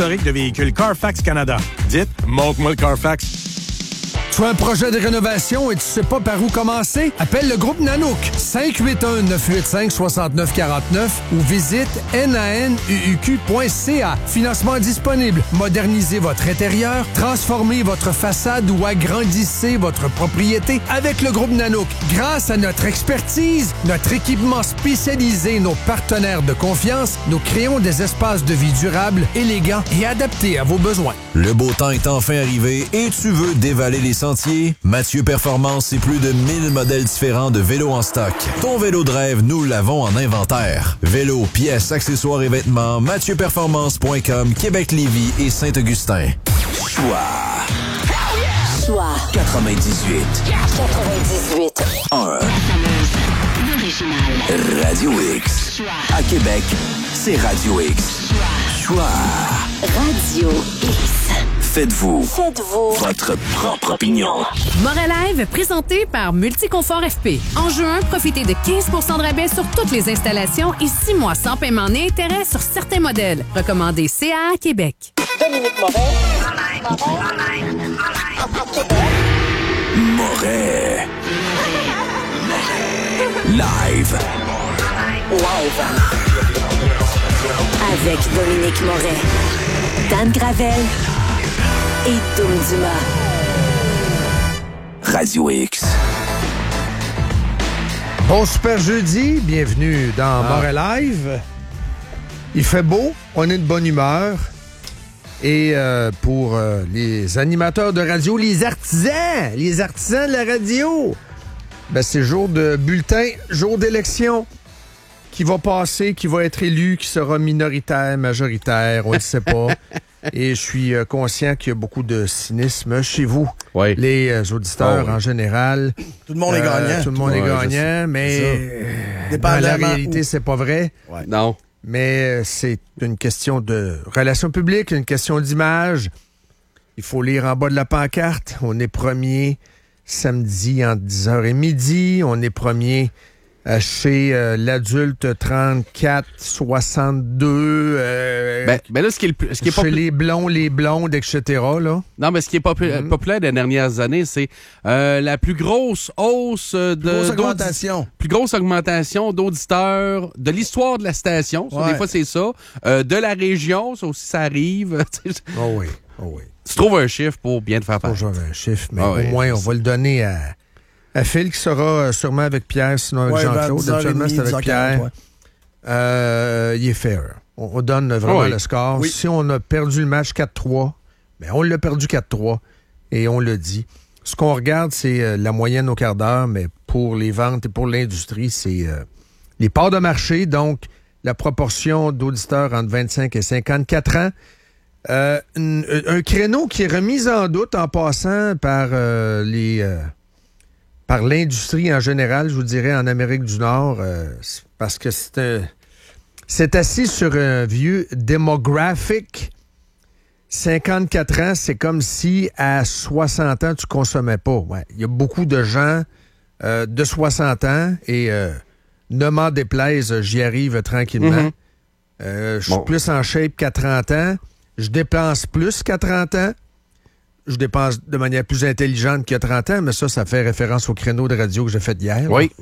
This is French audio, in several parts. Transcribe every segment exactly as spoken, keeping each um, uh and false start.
historique de véhicules Carfax Canada. Dites, montre-moi le Carfax. Tu as un projet de rénovation et tu sais pas par où commencer? Appelle le groupe Nanook. cinq huit un, neuf huit cinq, six neuf quatre neuf ou visite nanuq point c a. Financement disponible. Modernisez votre intérieur, transformez votre façade ou agrandissez votre propriété avec le groupe Nanook. Grâce à notre expertise, notre équipement spécialisé, nos partenaires de confiance, nous créons des espaces de vie durables, élégants et adaptés à vos besoins. Le beau temps est enfin arrivé et tu veux dévaler les sentiers? Mathieu Performance, c'est plus de mille modèles différents de vélos en stock. Ton vélo de rêve, nous l'avons en inventaire. Vélos, pièces, accessoires et vêtements, mathieu performance point com, Québec-Lévis et Saint-Augustin. Choix. Choix. quatre-vingt-dix-huit. quatre-vingt-dix-huit. un. L'original. Radio X. Choix. À Québec, c'est Radio X. Choix. Choix. Radio X. Faites-vous, Faites-vous votre propre opinion. Morelive, présenté par Multiconfort F P. En juin, profitez de quinze pour cent de rabais sur toutes les installations et six mois sans paiement ni intérêt sur certains modèles. Recommandé C A A Québec. Dominique Moret. Moret. Live. Live. Avec Dominique Moret. Dan Gravel. Et Tom Dumas. Radio X. Bon super jeudi, bienvenue dans ah. Moret Live. Il fait beau, on est de bonne humeur. Et euh, pour euh, les animateurs de radio, les artisans, les artisans de la radio, ben c'est jour de bulletin, jour d'élection qui va passer, qui va être élu, qui sera minoritaire, majoritaire, on ne sait pas. Et je suis euh, conscient qu'il y a beaucoup de cynisme chez vous, oui. les euh, auditeurs oh, oui. en général. Tout le monde euh, est gagnant. Tout le monde ouais, est gagnant, mais euh, dans la réalité, où... c'est pas vrai. Ouais. Non. Mais c'est une question de relations publiques, une question d'image. Il faut lire en bas de la pancarte. On est premier samedi entre dix heures et midi. On est premier chez euh, l'adulte trente-quatre soixante-deux. Euh, ben, ben là, ce qui est, le plus, ce qui est chez popul... les blonds, les blondes, et cetera. Là. Non, mais ce qui est popul... mm-hmm. populaire des dernières années, c'est euh, la plus grosse hausse de... Plus grosse augmentation. Plus grosse augmentation d'auditeurs de l'histoire de la station. Ça, ouais. Des fois, c'est ça. Euh, de la région, ça aussi, ça arrive. Oh oui, oh oui. Tu trouves un chiffre pour bien te faire parler. Toujours un chiffre, mais ah au oui, moins, on va le donner à... À Phil qui sera sûrement avec Pierre, sinon avec ouais, Jean-Claude. Actuellement, c'est avec Pierre. Ouais. Euh, il est fair. On, on donne vraiment oh oui. le score. Oui. Si on a perdu le match quatre trois, ben on l'a perdu quatre trois et on le dit. Ce qu'on regarde, c'est euh, la moyenne au quart d'heure, mais pour les ventes et pour l'industrie, c'est euh, les parts de marché, donc la proportion d'auditeurs entre vingt-cinq et cinquante-quatre ans. Euh, un, un créneau qui est remis en doute en passant par euh, les... Euh, par l'industrie en général, je vous dirais, en Amérique du Nord, euh, parce que c'est un, c'est assis sur un vieux démographique. cinquante-quatre ans, c'est comme si à soixante ans, tu consommais pas. Ouais. Il y a beaucoup de gens euh, de soixante ans et euh, ne m'en déplaise, j'y arrive tranquillement. Mm-hmm. Euh, je suis bon. plus en shape qu'à trente ans. Je dépense plus qu'à trente ans. Je dépense de manière plus intelligente qu'il y a trente ans, mais ça, ça fait référence au créneau de radio que j'ai fait hier. Oui.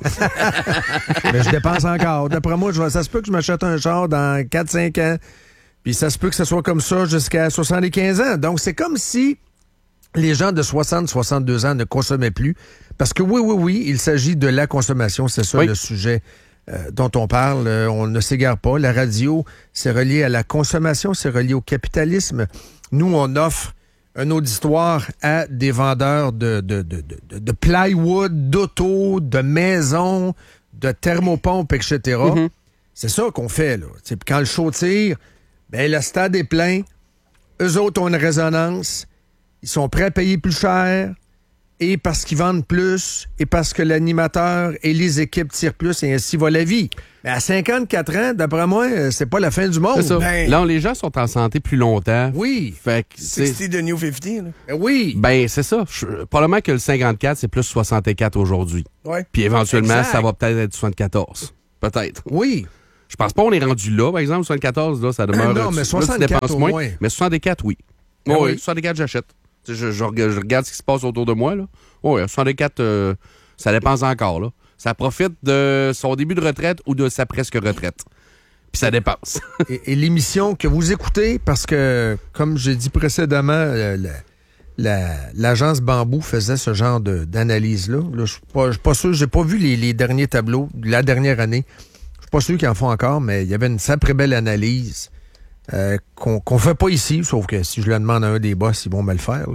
Mais je dépense encore. D'après moi, je, ça se peut que je m'achète un char dans quatre cinq ans, puis ça se peut que ce soit comme ça jusqu'à soixante-quinze ans. Donc, c'est comme si les gens de soixante soixante-deux ans ne consommaient plus. Parce que oui, oui, oui, il s'agit de la consommation. C'est ça oui. le sujet euh, dont on parle. Euh, on ne s'égare pas. La radio, c'est relié à la consommation, c'est relié au capitalisme. Nous, on offre un auditoire à des vendeurs de, de, de, de, de plywood, d'auto, de maisons, de thermopompes, et cetera. Mm-hmm. C'est ça qu'on fait, là. T'sais, quand le show tire, ben, le stade est plein. Eux autres ont une résonance. Ils sont prêts à payer plus cher. Et parce qu'ils vendent plus, et parce que l'animateur et les équipes tirent plus, et ainsi va la vie. Mais à cinquante-quatre ans, d'après moi, c'est pas la fin du monde. C'est ça. Ben... Là, les gens sont en santé plus longtemps. Oui. Fait que c'est... sixty de New fifty, là. Ben oui. Ben, c'est ça. Je... Probablement que le cinquante-quatre, c'est plus soixante-quatre aujourd'hui. Ouais. Puis éventuellement, exact. Ça va peut-être être soixante-quatorze. Peut-être. Oui. Je pense pas qu'on est rendu là, par exemple, soixante-quatorze, là, ça demeure... non, mais tu, soixante-quatre là, tu dépenses au moins. moins. Mais soixante-quatre, oui. Ah Oh, oui, oui. soixante-quatre, j'achète. Je, je, je, regarde, je regarde ce qui se passe autour de moi, là. Oh, oui, soixante-quatre, euh, ça dépense encore, là. Ça profite de son début de retraite ou de sa presque retraite. Puis ça dépense. et, et l'émission que vous écoutez, parce que, comme j'ai dit précédemment, euh, la, la, l'agence Bambou faisait ce genre de, d'analyse-là. Là, je ne suis pas, pas sûr, j'ai pas vu les, les derniers tableaux de la dernière année. Je suis pas sûr qu'ils en font encore, mais il y avait une sacrée belle analyse euh, qu'on qu'on fait pas ici, sauf que si je le demande à un des boss, ils vont me le faire. Là.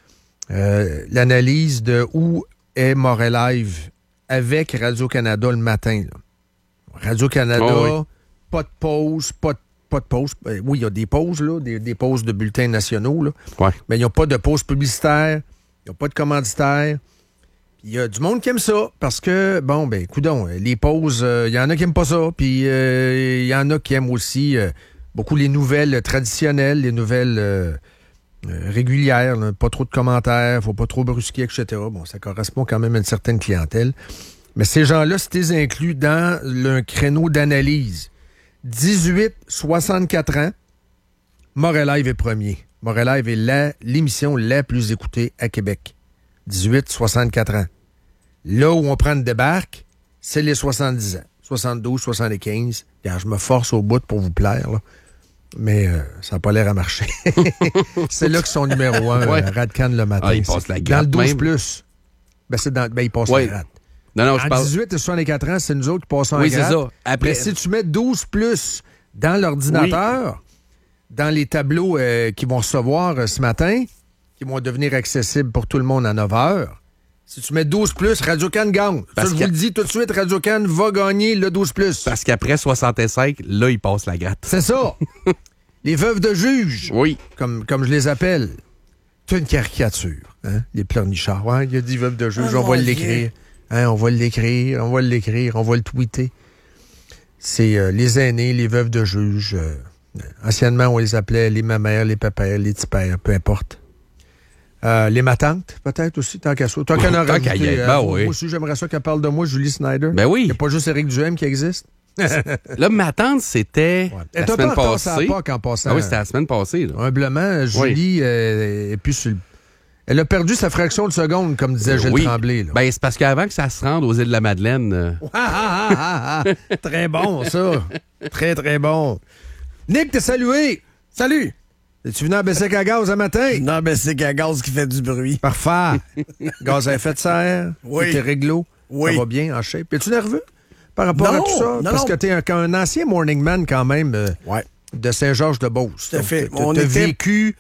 Euh, l'analyse de où est Montréal Live avec Radio-Canada le matin. Là. Radio-Canada... Oh, oui. Pas de pause, pas de, pas de pause. Euh, oui, il y a des pauses, là, des, des pauses de bulletins nationaux, là. Ouais. Mais il n'y a pas de pause publicitaire, il n'y a pas de commanditaire. Il y a du monde qui aime ça, parce que, bon, ben, coudonc, les pauses, il euh, y en a qui n'aiment pas ça, puis il euh, y en a qui aiment aussi euh, beaucoup les nouvelles traditionnelles, les nouvelles euh, euh, régulières, là, pas trop de commentaires, faut pas trop brusquer, et cetera. Bon, ça correspond quand même à une certaine clientèle. Mais ces gens-là, si tu les inclus dans le créneau d'analyse, dix-huit soixante-quatre ans, Montréal Live est premier. Montréal Live est la, l'émission la plus écoutée à Québec. dix-huit soixante-quatre ans. Là où on prend une débarque, c'est les soixante-dix ans. soixante-douze, soixante-quinze. Car je me force au bout pour vous plaire, là. Mais euh, ça n'a pas l'air à marcher. C'est là qu'ils sont numéro un, Ouais. euh, Radcan le matin. Ah, ils passent la dans gratte le douze même. plus. Ben, c'est dans, ben, ils passent Ouais. la gratte. Non, non, je En parle... dix-huit et soixante-quatre ans, c'est nous autres qui passons Oui, en c'est gratte. ça. Après- Mais si tu mets douze plus dans l'ordinateur, dans les tableaux euh, qu'ils vont recevoir euh, ce matin, qui vont devenir accessibles pour tout le monde à neuf heures, si tu mets douze plus, Radio-Can gagne. Parce Ça, je que- vous le dis tout de suite, Radio-Can va gagner le douze plus. Parce qu'après soixante-cinq, là, il passe la gratte. C'est ça. Les veuves de juges, Oui. comme, comme je les appelle. C'est une caricature, hein? Les pleurnichards. Ouais, il y a dit veuves de juges, Ah, on va mon l'écrire. Hein, on va l'écrire, on va l'écrire, on va le tweeter. C'est euh, les aînés, les veuves de juges. Euh, anciennement, on les appelait les mamères, les papères, les petits-pères, peu importe. Euh, les matantes, peut-être aussi, tant qu'à ça. Tant qu'elle en Tant qu'à y rajouter, être, euh, ben moi oui. aussi, j'aimerais ça qu'elle parle de moi, Julie Snyder. Ben oui. Il n'y a pas juste Éric Duhem qui existe. Là, ma tante, c'était Elle la t'a semaine pas en tasse à la passée. POC en passant. Ah oui, c'était la semaine passée. Là. Humblement, Julie euh, est plus sur le... Elle a perdu sa fraction de seconde, comme disait Gilles oui. Tremblay. Là. Ben, c'est parce qu'avant que ça se rende aux îles de la Madeleine... euh, Ah, ah, ah, ah, ah. Très bon, ça. Très, très bon. Nick, t'es salué. Salut! Es-tu venu à Bessic à gaz un matin? Non, ben c'est qu'un gaz qui fait du bruit. Parfait. Gaz à effet de serre. Oui. T'es réglo. Oui. Ça va bien, en shape. Es-tu nerveux par rapport Non, à tout ça? non, Parce non. que t'es un, un ancien morning man quand même euh, Ouais. de Saint-Georges-de-Beauce. Tout à fait. T'as On t'as était- vécu...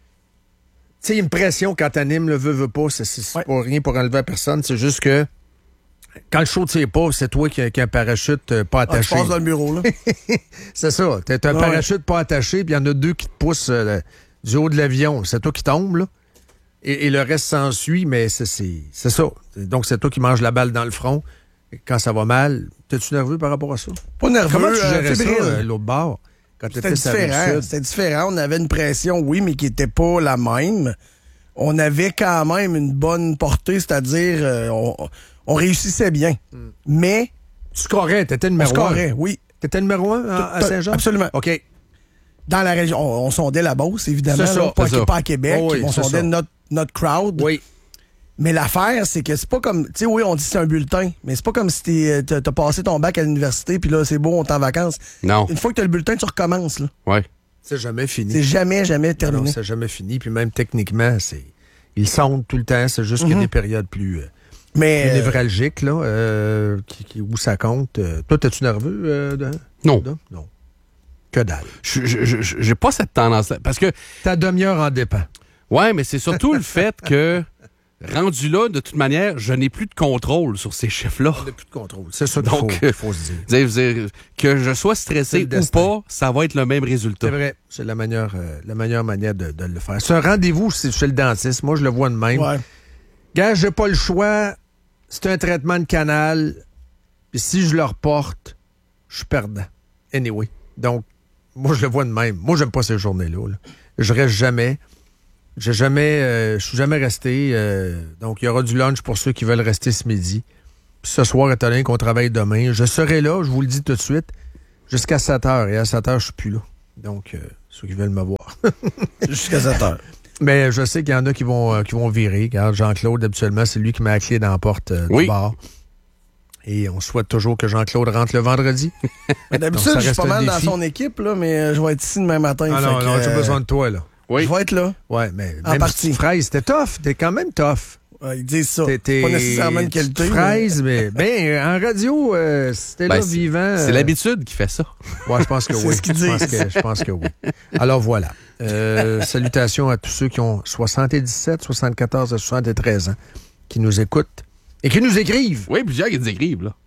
Tu sais, une pression quand t'animes, le veut, veut pas. C'est c'est Ouais. pas rien pour enlever à personne. C'est juste que quand le show ne tire pas, c'est toi qui as qui a un parachute euh, pas Ah, tu attaché. passes dans le bureau, là. C'est ça. T'as t'as un Ouais. parachute pas attaché, puis il y en a deux qui te poussent euh, du haut de l'avion. C'est toi qui tombes, là. Et, et le reste s'ensuit, mais c'est c'est- c'est ça. Donc, c'est toi qui manges la balle dans le front. Et quand ça va mal, t'es-tu nerveux par rapport à ça? Pas nerveux, Comment tu euh, gérais ça, fébrile. euh, l'autre bord, quand C'était t'étais sur la différent. Rive-Sud? C'était différent. On avait une pression, oui, mais qui n'était pas la même. On avait quand même une bonne portée, c'est-à-dire euh, on, on réussissait bien. Mais Tu scorais, t'étais on numéro un. scorait, oui. T'étais numéro un à, à Tout- Saint-Jean? absolument. OK. Dans la région, on, on sondait la Beauce, évidemment. C'est ça, là, pas, c'est ça. pas à Québec. Oh oui, on c'est sondait ça. notre, notre crowd. Oui. Mais l'affaire, c'est que c'est pas comme... Tu sais, oui, on dit que c'est un bulletin, mais c'est pas comme si t'es- t'as t'as passé ton bac à l'université, puis là, c'est beau, on est en vacances. Non. Une fois que t'as le bulletin, tu recommences. Là. Ouais. C'est jamais fini. C'est jamais, jamais Non, terminé. c'est jamais fini. Puis même techniquement, c'est ils sondent tout le temps. C'est juste qu'il y a des périodes plus, euh, mais plus euh, névralgiques, là, euh, qui, qui- où ça compte. Euh, toi, t'es-tu nerveux? euh, de- Non. de- Non. Que dalle. Je- je- je- J'ai pas cette tendance-là. Parce que, Ta demi-heure en dépend. ouais, mais c'est surtout le fait que, rendu là, de toute manière, je n'ai plus de contrôle sur ces chiffres-là. On n'a plus de contrôle. C'est ça qu'il Donc, faut, qu'il faut se dire. Vous savez, vous dire, que je sois C'est stressé le ou destin. pas, ça va être le même résultat. C'est vrai. C'est la meilleure, euh, la meilleure manière de, de le faire. C'est un rendez-vous c'est chez le dentiste. Moi, je le vois de même. ouais. Gars, j'ai pas le choix. C'est un traitement de canal. Puis si je le reporte, je suis perdant. Anyway. Donc, moi, je le vois de même. Moi, j'aime pas ces journées-là. là. Je reste jamais. J'ai jamais. euh, je suis jamais resté. euh, donc, il y aura du lunch pour ceux qui veulent rester ce midi. Puis ce soir, étant donné qu'on travaille demain, je serai là, je vous le dis tout de suite. Jusqu'à sept heures. Et à sept heures, je suis plus là. Donc, euh, ceux qui veulent me voir. Jusqu'à sept heures. Mais je sais qu'il y en a qui vont, euh, qui vont virer. Regarde, Jean-Claude, habituellement, c'est lui qui met la clé dans la porte euh, oui. du bar. Et on souhaite toujours que Jean-Claude rentre le vendredi. D'habitude, je suis pas mal dans son équipe, là, mais euh, je vais être ici demain matin. Ah non, que, non, j'ai euh, besoin de toi, là. Oui. Je vais être là. Ouais, mais en même partie. petite fraise, c'était tough. T'es quand même tough. Ouais, ils disent ça. T'es, t'es pas nécessairement une qualité. Fraise, mais, mais ben, en radio, euh, c'était ben, là c'est, vivant. C'est euh... l'habitude qui fait ça. Ouais, je pense que c'est oui. ce qu'ils je, pense disent. que, je pense que oui. Alors voilà. Euh, salutations à tous ceux qui ont soixante-dix-sept, soixante-quatorze et soixante-treize ans, qui nous écoutent et qui nous écrivent. Oui, plusieurs qui nous écrivent, là.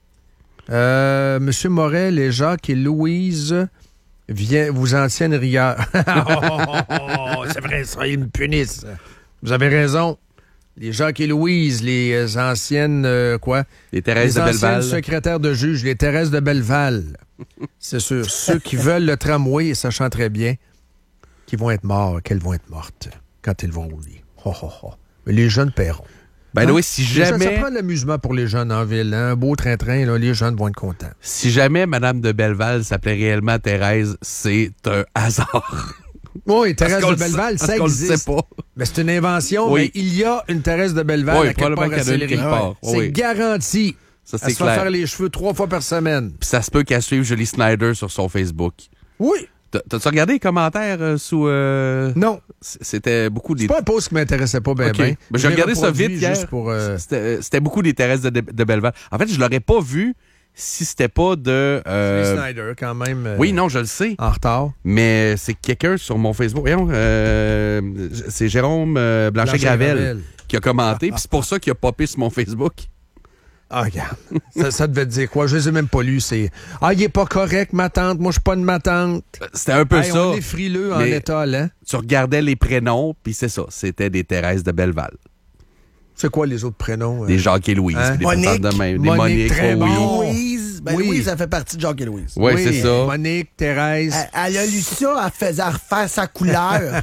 Euh, Monsieur Morel et Jacques et Louise vient, vous en tiennent rigueur. oh, oh, oh, c'est vrai, ça, ils me punissent. Vous avez raison. Les Jacques et Louise, les anciennes, euh, quoi? Les Thérèse les de Belleval. Les anciennes secrétaires de juge, les Thérèse de Belleval. C'est sûr. Ceux qui veulent le tramway, sachant très bien qu'ils vont être morts, qu'elles vont être mortes quand ils vont rouler. Oh, oh, oh. Mais les jeunes paieront. Ben hein? oui, si Les jamais... jeunes, ça prend de l'amusement pour les jeunes en ville. Hein? Un beau train-train, là, les jeunes vont être contents. Si jamais Madame de Belleval s'appelait réellement Thérèse, c'est un hasard. Oui, Thérèse de Belleval, ça existe. Le sait pas. Mais c'est une invention, oui. mais il y a une Thérèse de Belleval oui, à quelque part à Sillery. Ah, c'est oui. garanti. Ça, c'est Elle se clair. fait faire les cheveux trois fois par semaine. Puis ça se peut qu'elle suive Julie Snyder sur son Facebook. Oui. T'as-tu regardé les commentaires euh, sous... Euh... Non. C'était beaucoup des... C'est pas un post qui m'intéressait pas bien. Okay. bien. Ben, j'ai regardé ça vite hier. Pour, euh... c'était, c'était beaucoup des Thérèse de, de Belleval. En fait, je l'aurais pas vu si c'était pas de... Euh... Julie Snyder, quand même. Euh... Oui, non, je le sais. En retard. Mais c'est quelqu'un sur mon Facebook. Voyons, euh... c'est Jérôme euh, Blanchet-Gravel qui a commenté. Puis c'est pour ça qu'il a popé sur mon Facebook. Ah, regarde. ça, ça devait te dire quoi? Je les ai même pas lus. C'est ah, il est pas correct, ma tante. Moi, je suis pas de ma tante. C'était un peu hey, ça. On est frileux en état, là. Tu regardais les prénoms, puis c'est ça. C'était des Thérèse de Belleval. C'est quoi les autres prénoms? Des Jacques et Louise. Hein? Des Monique. De même. Des Monique, Monique. très oh, bon. oui. Louise. Ben oui. Louise, ça fait partie de Jacques et Louise. Oui, Oui, c'est ça. Monique, Thérèse. Elle, elle a lu ça, elle faisait refaire sa couleur.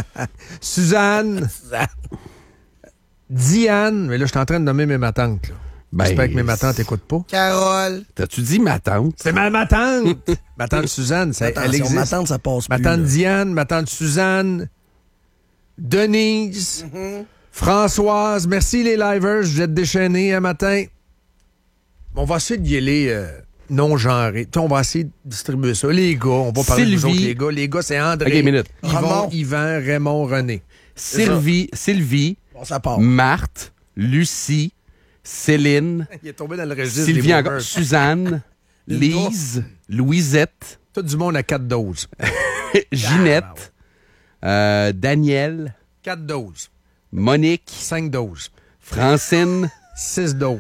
Suzanne. Suzanne. Diane. Mais là, je suis en train de nommer mes matantes, là. Ben, J'espère que mes matantes n'écoutent pas. Carole. T'as-tu dit ma tante? C'est ma, ma tante. Ma tante Suzanne, ça, Attention, elle existe. ma tante, ça passe Ma plus. tante là. Diane, ma tante Suzanne, Denise, mm-hmm. Françoise. Merci les livers, vous êtes déchaînés un matin. On va essayer d'y aller euh, non-genrés. On va essayer de distribuer ça. Les gars, on va parler de vous autres, les gars. Les gars, c'est André, okay, minute. Yvon, Yvan, Raymond, René. Sylvie, Sylvie, bon, ça part. Marthe, Lucie, Céline, Il est tombé dans le registre Sylvie des encore, Suzanne, Lise, Louisette, tout du monde à quatre doses. Ginette, euh, Daniel, quatre doses. Monique, cinq doses. Francine, six doses.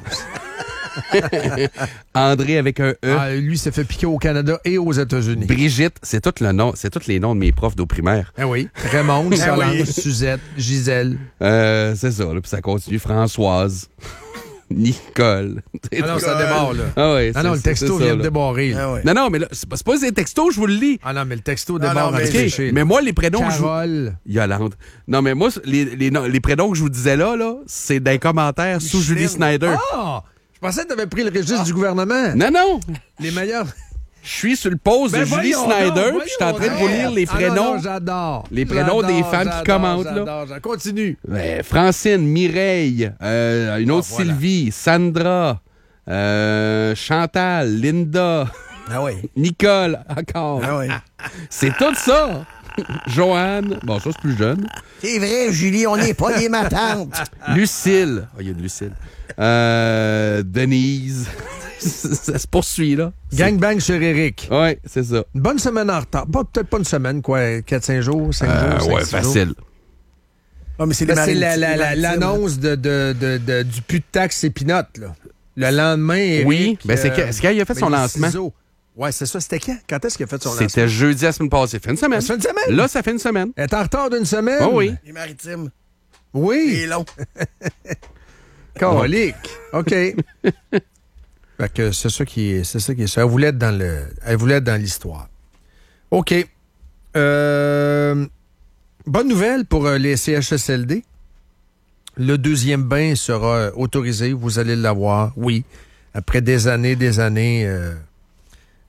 André avec un E. Ah, lui s'est fait piquer au Canada et aux États-Unis. Brigitte, c'est tout le nom, c'est tous les noms de mes profs d'eau primaire. Ah oui. Raymond, Solange, oui. Suzette, Gisèle. Euh, c'est ça, là, puis ça continue. Françoise, Nicole. Ah non, ça démarre, là. Ah ouais, ah non, le texto ça, vient là. de débarrer. Là. Ah ouais. Non, non, mais là, c'est pas, c'est pas des textos, je vous le lis. Ah non, mais le texto Ah démarre non, à mais- tricher, là. Mais moi, les prénoms que je vous... Carole. Yolande. Non, mais moi, les, les, non, les prénoms que je vous disais là, là, c'est des commentaires sous Julie Snyder. Ah! Je pensais que t'avais pris le registre du gouvernement. Non, non! Les meilleurs. Je suis sur le poste Ben de Julie voyons Snyder, donc, puis je suis en train de voyons vous lire les donc. Ah non, prénoms. non, j'adore. Les prénoms J'adore, des femmes qui j'adore, commentent, là. j'adore, j'adore. Continue. Ben, Francine, Mireille, euh, une autre Ah, voilà. Sylvie, Sandra, euh, Chantal, Linda, Ah oui. Nicole, encore. Ah oui. C'est tout ça. Joanne, bon, ça c'est plus jeune. C'est vrai, Julie, on n'est pas des matantes. Lucille, oh, il y a de Lucille. Euh, Denise, ça se poursuit, là. Gangbang sur Eric. Oui, c'est ça. Une bonne semaine en retard. Pas, peut-être pas une semaine, quoi. quatre cinq jours, cinq Euh, jours, cinq, ouais, six jours. facile. Ah, mais c'est Ben, les c'est maritimes, la- la- les la- maritimes. l'annonce de, de, de, de- du plus de taxes épinotes, là. Le lendemain, Eric... Oui, ben c'est euh, que- c'est quand il a fait ben, son les lancement. ciseaux. Ouais, c'est ça. C'était quand? Quand est-ce qu'il a fait son lancement? C'était jeudi la semaine passée. Ça fait une semaine. Ça fait une semaine? Là, ça fait une semaine. Elle est en retard d'une semaine? Oh oui. Les maritimes. Oui. C'est long. Colique. OK. Fait que c'est ça qui est, c'est ça qui est ça. Elle voulait être dans le, elle voulait être dans l'histoire. OK. Euh, bonne nouvelle pour euh, les C H S L D. Le deuxième bain sera euh, autorisé. Vous allez l'avoir. Oui. Après des années, des années euh,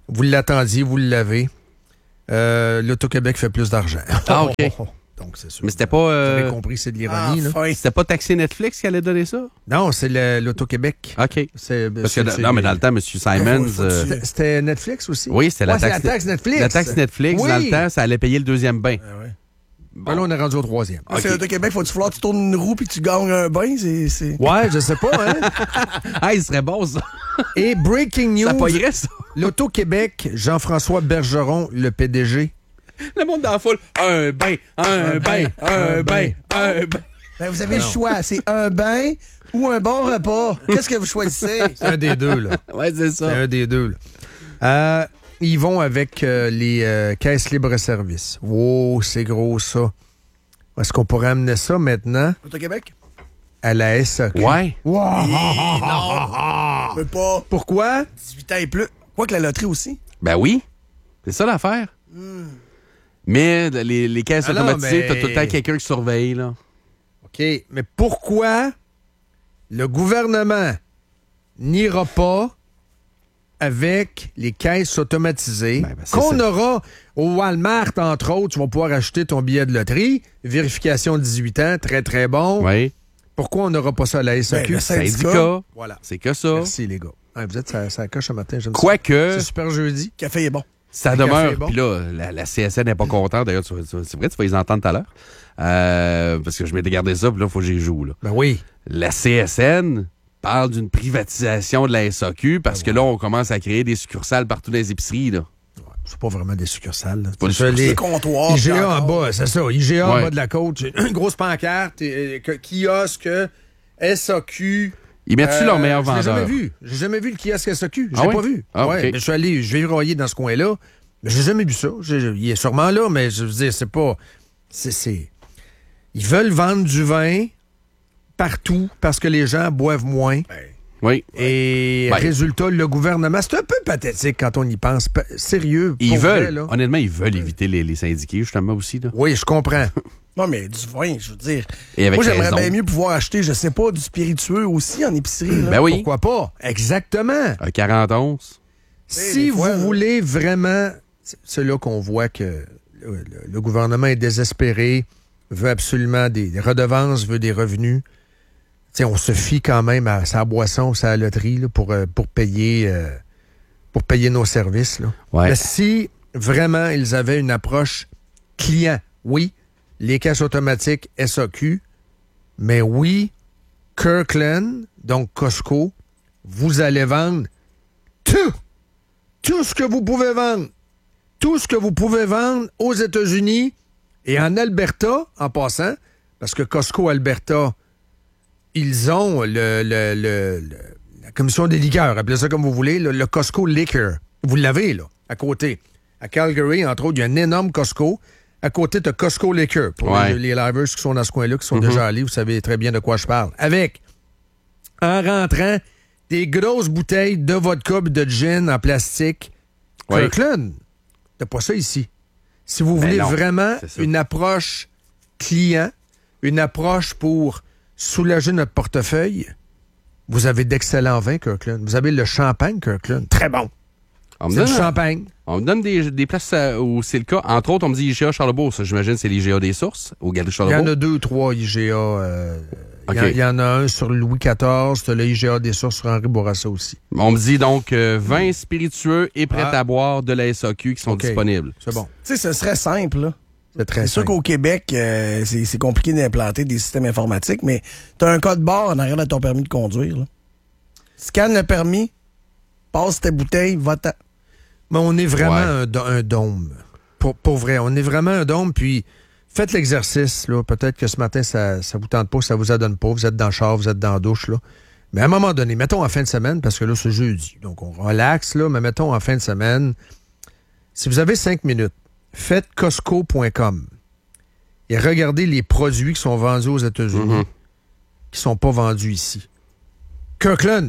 Vous l'attendiez, vous l'avez. Euh, L'Auto-Québec fait plus d'argent. Ah, OK. Donc, c'est sûr. Mais c'était pas... Euh... Vous avez compris, c'est de l'ironie. Ah, là. C'était pas Taxi Netflix qui allait donner ça? Non, c'est l'Auto-Québec. OK. C'est, Parce c'est, que, c'est non, mais les... dans le temps, M. Simons... Euh... C'était, c'était Netflix aussi? Oui, c'était la, ouais, taxe... la taxe Netflix. La taxe Netflix, oui. Dans le temps, ça allait payer le deuxième bain. Ah ouais. Bon. Là, on est rendu au troisième. Okay. C'est l'Auto-Québec, faut-tu falloir que tu tournes une roue puis tu gagnes un bain? C'est, c'est... Ouais, je sais pas, hein? Ah, il serait bon, ça. Et breaking news. Ça payerait, ça. L'Auto-Québec, Jean-François Bergeron, le P D G. Le monde dans la foule. Un bain, un, un bain, un bain, un bain. Ben, vous avez le choix. C'est un bain ou un bon repas. Qu'est-ce que vous choisissez? C'est un des deux, là. Ouais, c'est ça. C'est un des deux, là. Euh, ils vont avec euh, les euh, caisses libre-service. Oh, c'est gros, ça. Est-ce qu'on pourrait amener ça maintenant? Auto-Québec? À la S A Q. Ouais. Wow. Non! Je peux pas. Pourquoi? dix-huit ans et plus. Quoi que la loterie aussi. Ben oui. C'est ça l'affaire. Mm. Mais les, les caisses Alors, automatisées, mais... t'as tout le temps quelqu'un qui surveille, là. OK. Mais pourquoi le gouvernement n'ira pas avec les caisses automatisées ben, ben, qu'on ça. aura au Walmart, entre autres, tu vas pouvoir acheter ton billet de loterie, vérification de dix-huit ans, très, très bon. Oui. Pourquoi on n'aura pas ça à la S A Q? Ben, le syndicat. Voilà. C'est que ça. Merci, les gars. Ah, vous êtes ça, ça coche ce matin, j'aime Quoique... ça. C'est super jeudi. Le café est bon. Ça le demeure. Bon. Puis là, la, la C S N n'est pas contente. D'ailleurs, tu, tu, c'est vrai, tu vas les entendre tout à l'heure. Euh, parce que je m'étais gardé ça, puis là, il faut que j'y joue. Là. Ben oui. La C S N parle d'une privatisation de la S A Q parce ben que ouais. là, on commence à créer des succursales partout dans les épiceries. Là. Ouais, c'est pas vraiment des succursales. Là. C'est pas des succursales. Les comptoirs. I G A en bas, c'est ça. I G A ouais. en bas de la côte. Une grosse pancarte, et, et, kiosque, S A Q. Ils mettent-tu euh, leur meilleur vendeur? Je l'ai jamais vu. J'ai jamais vu le kiosque S A Q. Je l'ai ah oui? pas vu. Ah, ouais, okay. mais je suis allé, je vais royer dans ce coin-là. Mais j'ai jamais vu ça. J'ai, il est sûrement là, mais je veux dire, c'est pas... C'est, c'est... Ils veulent vendre du vin partout parce que les gens boivent moins. Ben, oui. Et ben, résultat, le gouvernement, c'est un peu pathétique quand on y pense. Sérieux. Ils veulent, vrai, là. honnêtement, ils veulent éviter les, les syndiqués, justement, aussi. Là. Oui, je comprends. Non, mais du vin, je veux dire. Et avec moi, j'aimerais raison. bien mieux pouvoir acheter, je sais pas, du spiritueux aussi en épicerie. Là. Ben oui. Pourquoi pas? Exactement. Un quarante onces. Si vous fois, voulez là. vraiment... C'est là qu'on voit que le, le gouvernement est désespéré, veut absolument des, des redevances, veut des revenus. T'sais, on se fie quand même à sa boisson, sa loterie là, pour, pour, payer, euh, pour payer nos services. Là. Ouais. Mais si vraiment ils avaient une approche client, oui, les caisses automatiques S A Q, mais oui, Kirkland, donc Costco, vous allez vendre tout, tout ce que vous pouvez vendre. Tout ce que vous pouvez vendre aux États-Unis et en Alberta, en passant, parce que Costco Alberta, ils ont le, le, le, le la commission des liqueurs, appelez ça comme vous voulez, le, le Costco Liquor. Vous l'avez, là, à côté. À Calgary, entre autres, il y a un énorme Costco. À côté de Costco Liquor. Pour ouais. les, les livers qui sont dans ce coin-là, qui sont mm-hmm. déjà allés, vous savez très bien de quoi je parle. Avec, en rentrant, des grosses bouteilles de vodka et de gin en plastique. Oui. Kirkland. T'as pas ça ici. Si vous ben voulez non, vraiment une approche client, une approche pour soulager notre portefeuille, vous avez d'excellents vins, Kirkland. Vous avez le champagne, Kirkland. Très bon. On c'est donne, du champagne. On me donne des, des places où c'est le cas. Entre autres, on me dit I G A Charlebourg. Ça, j'imagine, c'est l'I G A des Sources, au Galerie Charlebourg. Il y en a deux ou trois I G A. Euh, okay. Il y, y en a un sur Louis quatorze. Tu as le I G A des Sources sur Henri Bourassa aussi. On me dit donc euh, vins spiritueux et prêts ah. à boire de la S A Q qui sont okay. disponibles. C'est bon. Tu sais, ce serait simple, là. C'est très C'est simple. sûr qu'au Québec, euh, c'est, c'est compliqué d'implanter des systèmes informatiques, mais tu as un code barre en arrière de ton permis de conduire. Là. Scanne le permis, passe tes bouteilles, va-t'en. Mais on est vraiment ouais. un, un dôme. Pour, pour vrai, on est vraiment un dôme, puis faites l'exercice. Là. Peut-être que ce matin, ça ne vous tente pas, ça vous adonne pas. Vous êtes dans le char, vous êtes dans la douche. Là. Mais à un moment donné, mettons en fin de semaine, parce que là, c'est jeudi. Donc, on relaxe, là, mais mettons en fin de semaine, si vous avez cinq minutes, faites Costco point com et regardez les produits qui sont vendus aux États-Unis mm-hmm. qui ne sont pas vendus ici. Kirkland,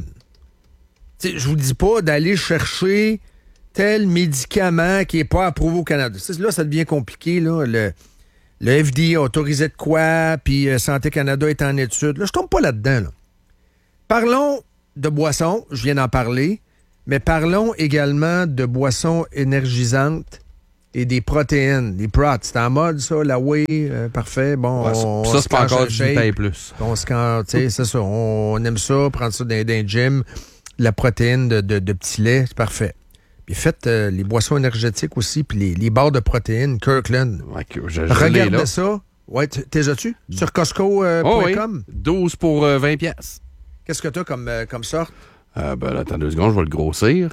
je vous dis pas d'aller chercher tel médicament qui n'est pas approuvé au Canada. Là, ça devient compliqué. Là. Le, le F D A a autorisé de quoi, puis euh, Santé Canada est en étude. Là, je tombe pas là-dedans. Là. Parlons de boissons, je viens d'en parler. Mais parlons également de boissons énergisantes et des protéines, des prots. C'est en mode, ça, la whey, euh, parfait. Bon, ouais, on, ça, on c'est pas encore du paye plus. On se tu sais, c'est ça. On aime ça, prendre ça dans, dans un gym, la protéine de, de, de petit lait, c'est parfait. Puis faites euh, les boissons énergétiques aussi, puis les, les barres de protéines, Kirkland. Ouais, je, je Regardez ça. Ouais, t'es as-tu? Sur Costco point com? Euh, oh, oui. douze pour euh, vingt piastres. Qu'est-ce que t'as comme, euh, comme sorte? Euh, ben, là, attends deux secondes, je vais le grossir.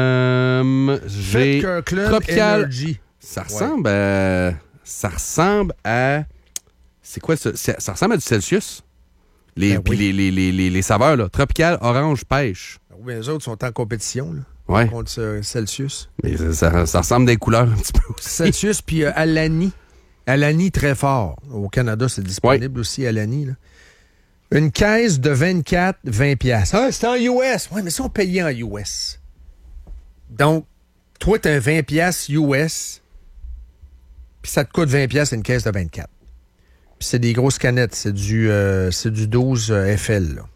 Euh, j'ai Kirkland Tropical. Energy. Ça ressemble ouais. à... Ça ressemble à... C'est quoi ça? Ça ressemble à du Celsius. Les, ben, oui. les, les, les, les, les saveurs, là. Tropical, orange, pêche. Oui, les autres sont en compétition, là. Ouais. Contre euh, Celsius. Mais ça, ça, ça ressemble des couleurs un petit peu aussi. Celsius, puis euh, Alani. Alani, très fort. Au Canada, c'est disponible ouais. aussi, Alani, là. Une caisse de vingt-quatre, vingt piastres. Ah, c'est en U S. Oui, mais si on payait en U S. Donc, toi, t'as un vingt piastres U S, puis ça te coûte vingt piastres une caisse de vingt-quatre. Puis c'est des grosses canettes. C'est du, euh, c'est du douze F L, là.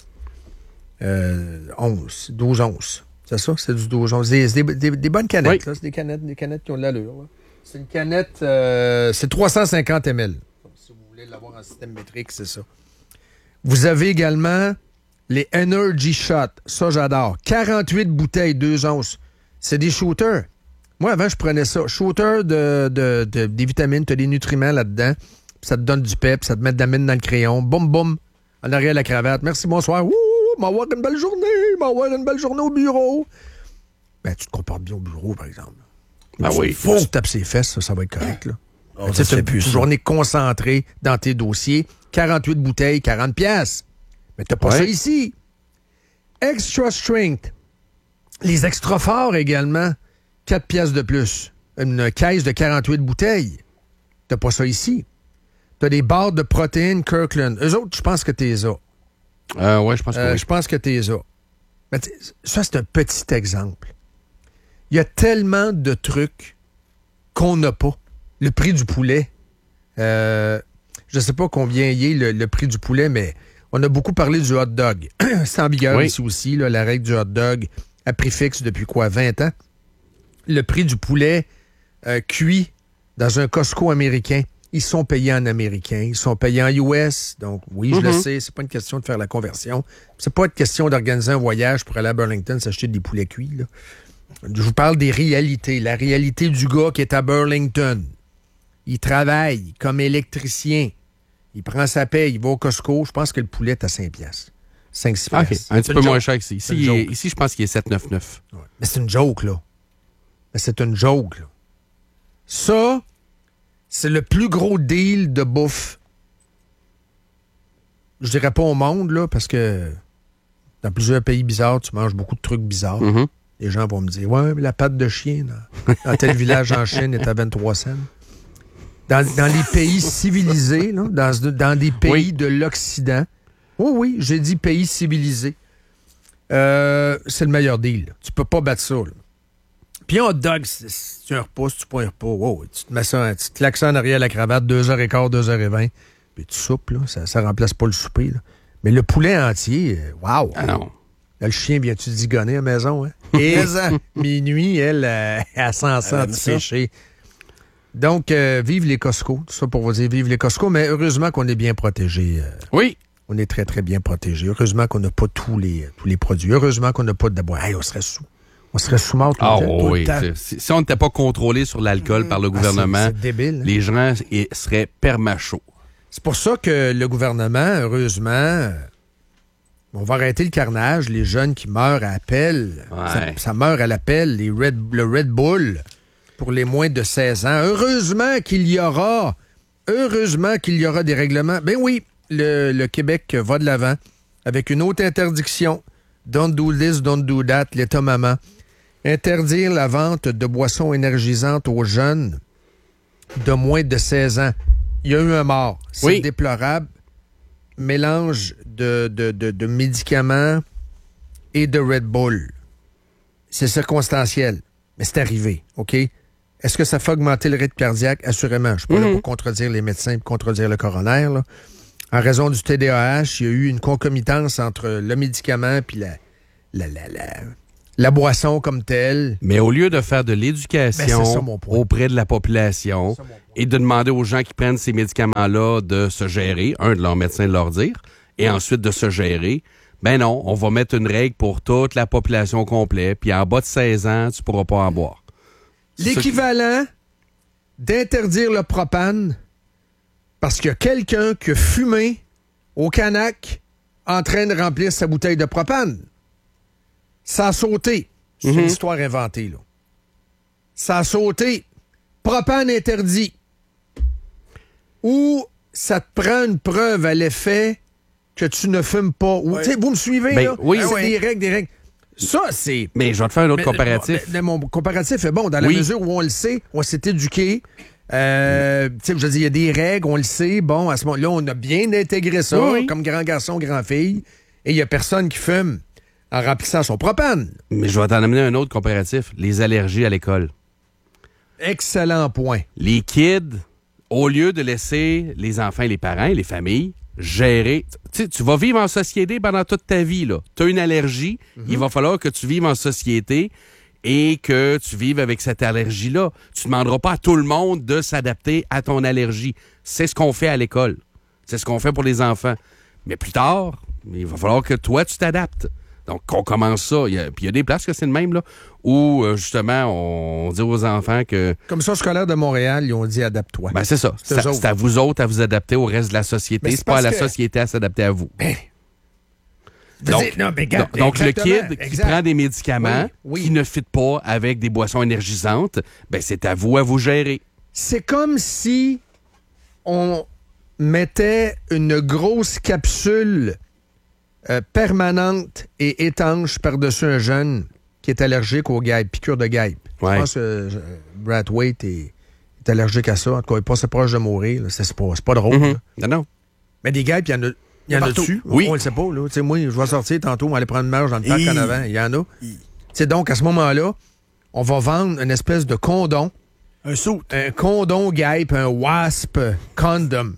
Euh, onze. douze onces. C'est ça? C'est du douze onces. C'est des, des, des bonnes canettes, oui. là. C'est des canettes, des canettes qui ont de l'allure, là. C'est une canette... Euh, c'est trois cent cinquante millilitres. Si vous voulez l'avoir en système métrique, c'est ça. Vous avez également les Energy Shot. Ça, j'adore. quarante-huit bouteilles, deux onces. C'est des shooters. Moi, avant, je prenais ça. Shooter de, de, de, des vitamines, tu as des nutriments là-dedans. Ça te donne du pep, ça te met de la mine dans le crayon. Boum, boum. En arrière de la cravate. Merci, bonsoir. Ouh, m'avoir une belle journée. M'avoir une belle journée au bureau. Ben, tu te comportes bien au bureau, par exemple. Ben tu, oui. Faut que tu tapes ses fesses, ça, ça va être correct, là. Oh, ben, c'est une, une journée concentrée dans tes dossiers. quarante-huit bouteilles, quarante piastres. Mais t'as pas ouais. ça ici. Extra Strength. Les extra forts également, quatre piastres de plus. Une caisse de quarante-huit bouteilles. T'as pas ça ici. T'as des barres de protéines Kirkland. Eux autres, je pense que t'es as. Euh, ouais, je pense que euh, oui. Je pense que t'es as. Mais ça, c'est un petit exemple. Il y a tellement de trucs qu'on n'a pas. Le prix du poulet. Euh, je ne sais pas combien il est le, le prix du poulet, mais on a beaucoup parlé du hot dog. C'est en vigueur oui. ici aussi, là, la règle du hot dog à prix fixe depuis quoi, vingt ans? Le prix du poulet euh, cuit dans un Costco américain, ils sont payés en américain, ils sont payés en U S. Donc, oui, je mm-hmm. le sais, c'est pas une question de faire la conversion. C'est pas une question d'organiser un voyage pour aller à Burlington s'acheter des poulets cuits, là. Je vous parle des réalités. La réalité du gars qui est à Burlington. Il travaille comme électricien. Il prend sa paye, il va au Costco. Je pense que le poulet est à cinq piastres. cinq six piastres. Okay. Un petit peu moins cher qu'ici. Ici, il est, ici, je pense qu'il est sept neuf neuf. Ouais. Mais c'est une joke, là. Mais c'est une joke, là. Ça, c'est le plus gros deal de bouffe. Je dirais pas au monde, là, parce que dans plusieurs pays bizarres, tu manges beaucoup de trucs bizarres. Mm-hmm. Les gens vont me dire, ouais, mais la pâte de chien, dans, dans tel village en Chine, est à vingt-trois cents. Dans, dans les pays civilisés, là, dans, dans des pays oui. de l'Occident, oui, oui, j'ai dit pays civilisés, euh, c'est le meilleur deal. Là. Tu peux pas battre ça. Là. Puis un hot dog, si tu un repas, si tu pas un repas, wow, tu te mets ça, tu te claques ça en arrière de la cravate, deux heures quinze, deux heures vingt, puis tu soupes, là, ça, ça remplace pas le souper. Là. Mais le poulet entier, waouh! Ah non. Là, le chien vient-tu digonner à la maison, hein? Et minuit, elle, euh, elle s'en sent sécher. Donc, euh, vive les Costco. Tout ça pour vous dire, vive les Costco. Mais heureusement qu'on est bien protégé. Euh, oui. On est très, très bien protégé. Heureusement qu'on n'a pas tous les, tous les produits. Heureusement qu'on n'a pas de bois. Hey, on serait sous. On serait sous-mort tout, ah, le, oh, tout oui. le temps. Si, si on n'était pas contrôlé sur l'alcool mmh. par le gouvernement, ah, c'est, c'est débile, hein? Les gens seraient permachauds. C'est pour ça que le gouvernement, heureusement, on va arrêter le carnage. Les jeunes qui meurent à appel, ouais. ça, ça meurt à l'appel. Les Red, le Red Bull pour les moins de seize ans. Heureusement qu'il y aura, heureusement qu'il y aura des règlements. Ben oui, le, le Québec va de l'avant avec une autre interdiction. Don't do this, don't do that, l'État-maman. Interdire la vente de boissons énergisantes aux jeunes de moins de seize ans. Il y a eu un mort. C'est oui. déplorable. Mélange de, de, de, de médicaments et de Red Bull. C'est circonstanciel, mais c'est arrivé, OK? Est-ce que ça fait augmenter le rythme cardiaque? Assurément. Je ne suis pas mm-hmm. là pour contredire les médecins et contredire le coroner, là. En raison du T D A H, il y a eu une concomitance entre le médicament et la, la, la, la, la boisson comme telle. Mais au lieu de faire de l'éducation Ben, c'est ça, mon point. auprès de la population et de demander aux gens qui prennent ces médicaments-là de se gérer, un, de leur médecin de leur dire, et ensuite de se gérer, ben non, on va mettre une règle pour toute la population complète, puis en bas de seize ans, tu pourras pas en boire. L'équivalent d'interdire le propane parce qu'il y a quelqu'un qui a fumé au Canac en train de remplir sa bouteille de propane. Ça a sauté. C'est Mm-hmm. une histoire inventée, là. Ça a sauté. Propane interdit. Ou ça te prend une preuve à l'effet que tu ne fumes pas. Ou, tu sais, vous me suivez, Ben, là? oui. C'est Oui. des règles, des règles. Ça, c'est... Mais je vais te faire un autre Mais, comparatif. mais- mais mon comparatif est bon, dans la Oui. mesure où on le sait, on s'est éduqué. Euh, tu sais, je veux dire, il y a des règles, on le sait. Bon, à ce moment-là, on a bien intégré ça, Oui, oui. comme grand garçon, grand fille. Et il y a personne qui fume en remplissant son propane. Mais je vais t'en amener un autre comparatif. Les allergies à l'école. Excellent point. Les kids, au lieu de laisser les enfants et les parents et les familles gérer... Tu sais, tu vas vivre en société pendant toute ta vie, là. Tu as une allergie, Mhm. il va falloir que tu vives en société et que tu vives avec cette allergie-là. Tu ne demanderas pas à tout le monde de s'adapter à ton allergie. C'est ce qu'on fait à l'école. C'est ce qu'on fait pour les enfants. Mais plus tard, il va falloir que toi, tu t'adaptes. Donc, on commence ça. Il y a- Puis il y a des places que c'est le même, là, où, euh, justement, on dit aux enfants que... Commission scolaire de Montréal, ils ont dit adapte-toi. Ben, c'est ça. C'est C'est eux à, autres. c'est à vous autres à vous adapter au reste de la société. Mais C'est c'est pas à parce la que- société à s'adapter à vous. Ben, Donc, non, mais regarde, donc, donc le exactement, kid qui exact. prend des médicaments Oui, oui. qui ne fit pas avec des boissons énergisantes, ben c'est à vous à vous gérer. C'est comme si on mettait une grosse capsule euh, permanente et étanche par-dessus un jeune qui est allergique aux guêpes, piqûres de guêpes. Ouais. Je pense que euh, Brad Waite est, est allergique à ça. En tout cas, il passe proche de mourir. là. C'est c'est pas, c'est pas drôle. là. Non, non. Mais des guêpes, il y en a, il y en a Partout. dessus. Oui. On le sait pas. Là. Tu sais, moi, je vais sortir tantôt, on va aller prendre une marche dans le parc Hi. en avant. Il y en a. Tu sais, donc, à ce moment-là, on va vendre une espèce de condom. Un saut. Un condom guêpe, un wasp condom.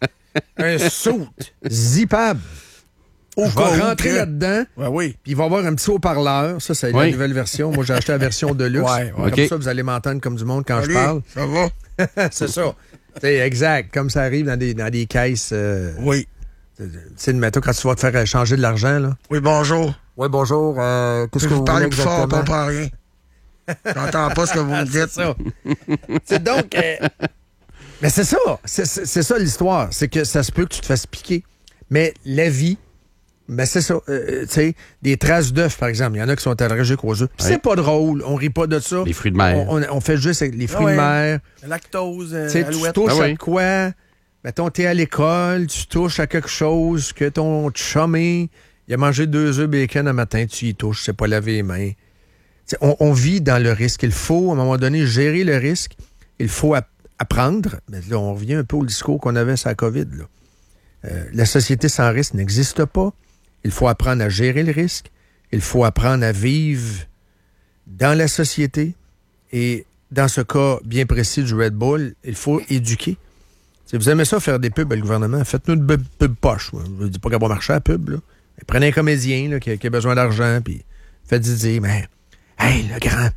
un suit zippable. Au Je cas vais où rentrer que- là-dedans, Ouais, oui. puis il va y avoir un petit haut-parleur. Ça, c'est la Oui. nouvelle version. Moi, j'ai acheté la version de luxe. Ouais, ouais. Comme OK. ça, vous allez m'entendre comme du monde quand Salut, je parle. Ça va? c'est ça. C'est exact. Comme ça arrive dans des, dans des caisses. Euh, Oui. tu sais, mettons, quand tu vas te faire euh, changer de l'argent, là. Oui, bonjour. Oui, bonjour. Euh, qu'est-ce que Vous vous parlez voulez plus fort, on exactement? comprend rien. J'entends pas ce que vous me dites. ça. c'est donc... euh, mais c'est ça. C'est, c'est- c'est ça l'histoire. C'est que ça se peut que tu te fasses piquer. Mais la vie, ben c'est ça. Euh, tu sais, des traces d'œufs, par exemple. Il y en a qui sont allergiques aux œufs. Puis Ouais. c'est pas drôle. On rit pas de ça. Les fruits de mer. On, on- on fait juste avec les fruits Ah ouais. de mer. Lactose, euh, Tu sais, tu alouette. touches Ah à oui. quoi? Mettons, t'es à l'école, tu touches à quelque chose que ton chumé, il a mangé deux œufs bacon un matin, tu y touches, c'est pas laver les mains. Tu sais, on, on vit dans le risque. Il faut, à un moment donné, gérer le risque. Il faut app- apprendre. Mais là, on revient un peu au discours qu'on avait sur la COVID. Là. Euh, la société sans risque n'existe pas. Il faut apprendre à gérer le risque. Il faut apprendre à vivre dans la société. Et dans ce cas bien précis du Red Bull, il faut éduquer. Si vous aimez ça, faire des pubs, le gouvernement, faites-nous une pub, pub poche. Ouais. Je ne dis pas qu'elle va marcher à la pub. Là. Mais prenez un comédien là, qui, a, qui a besoin d'argent, puis faites-y dire, mais, hey, le grand,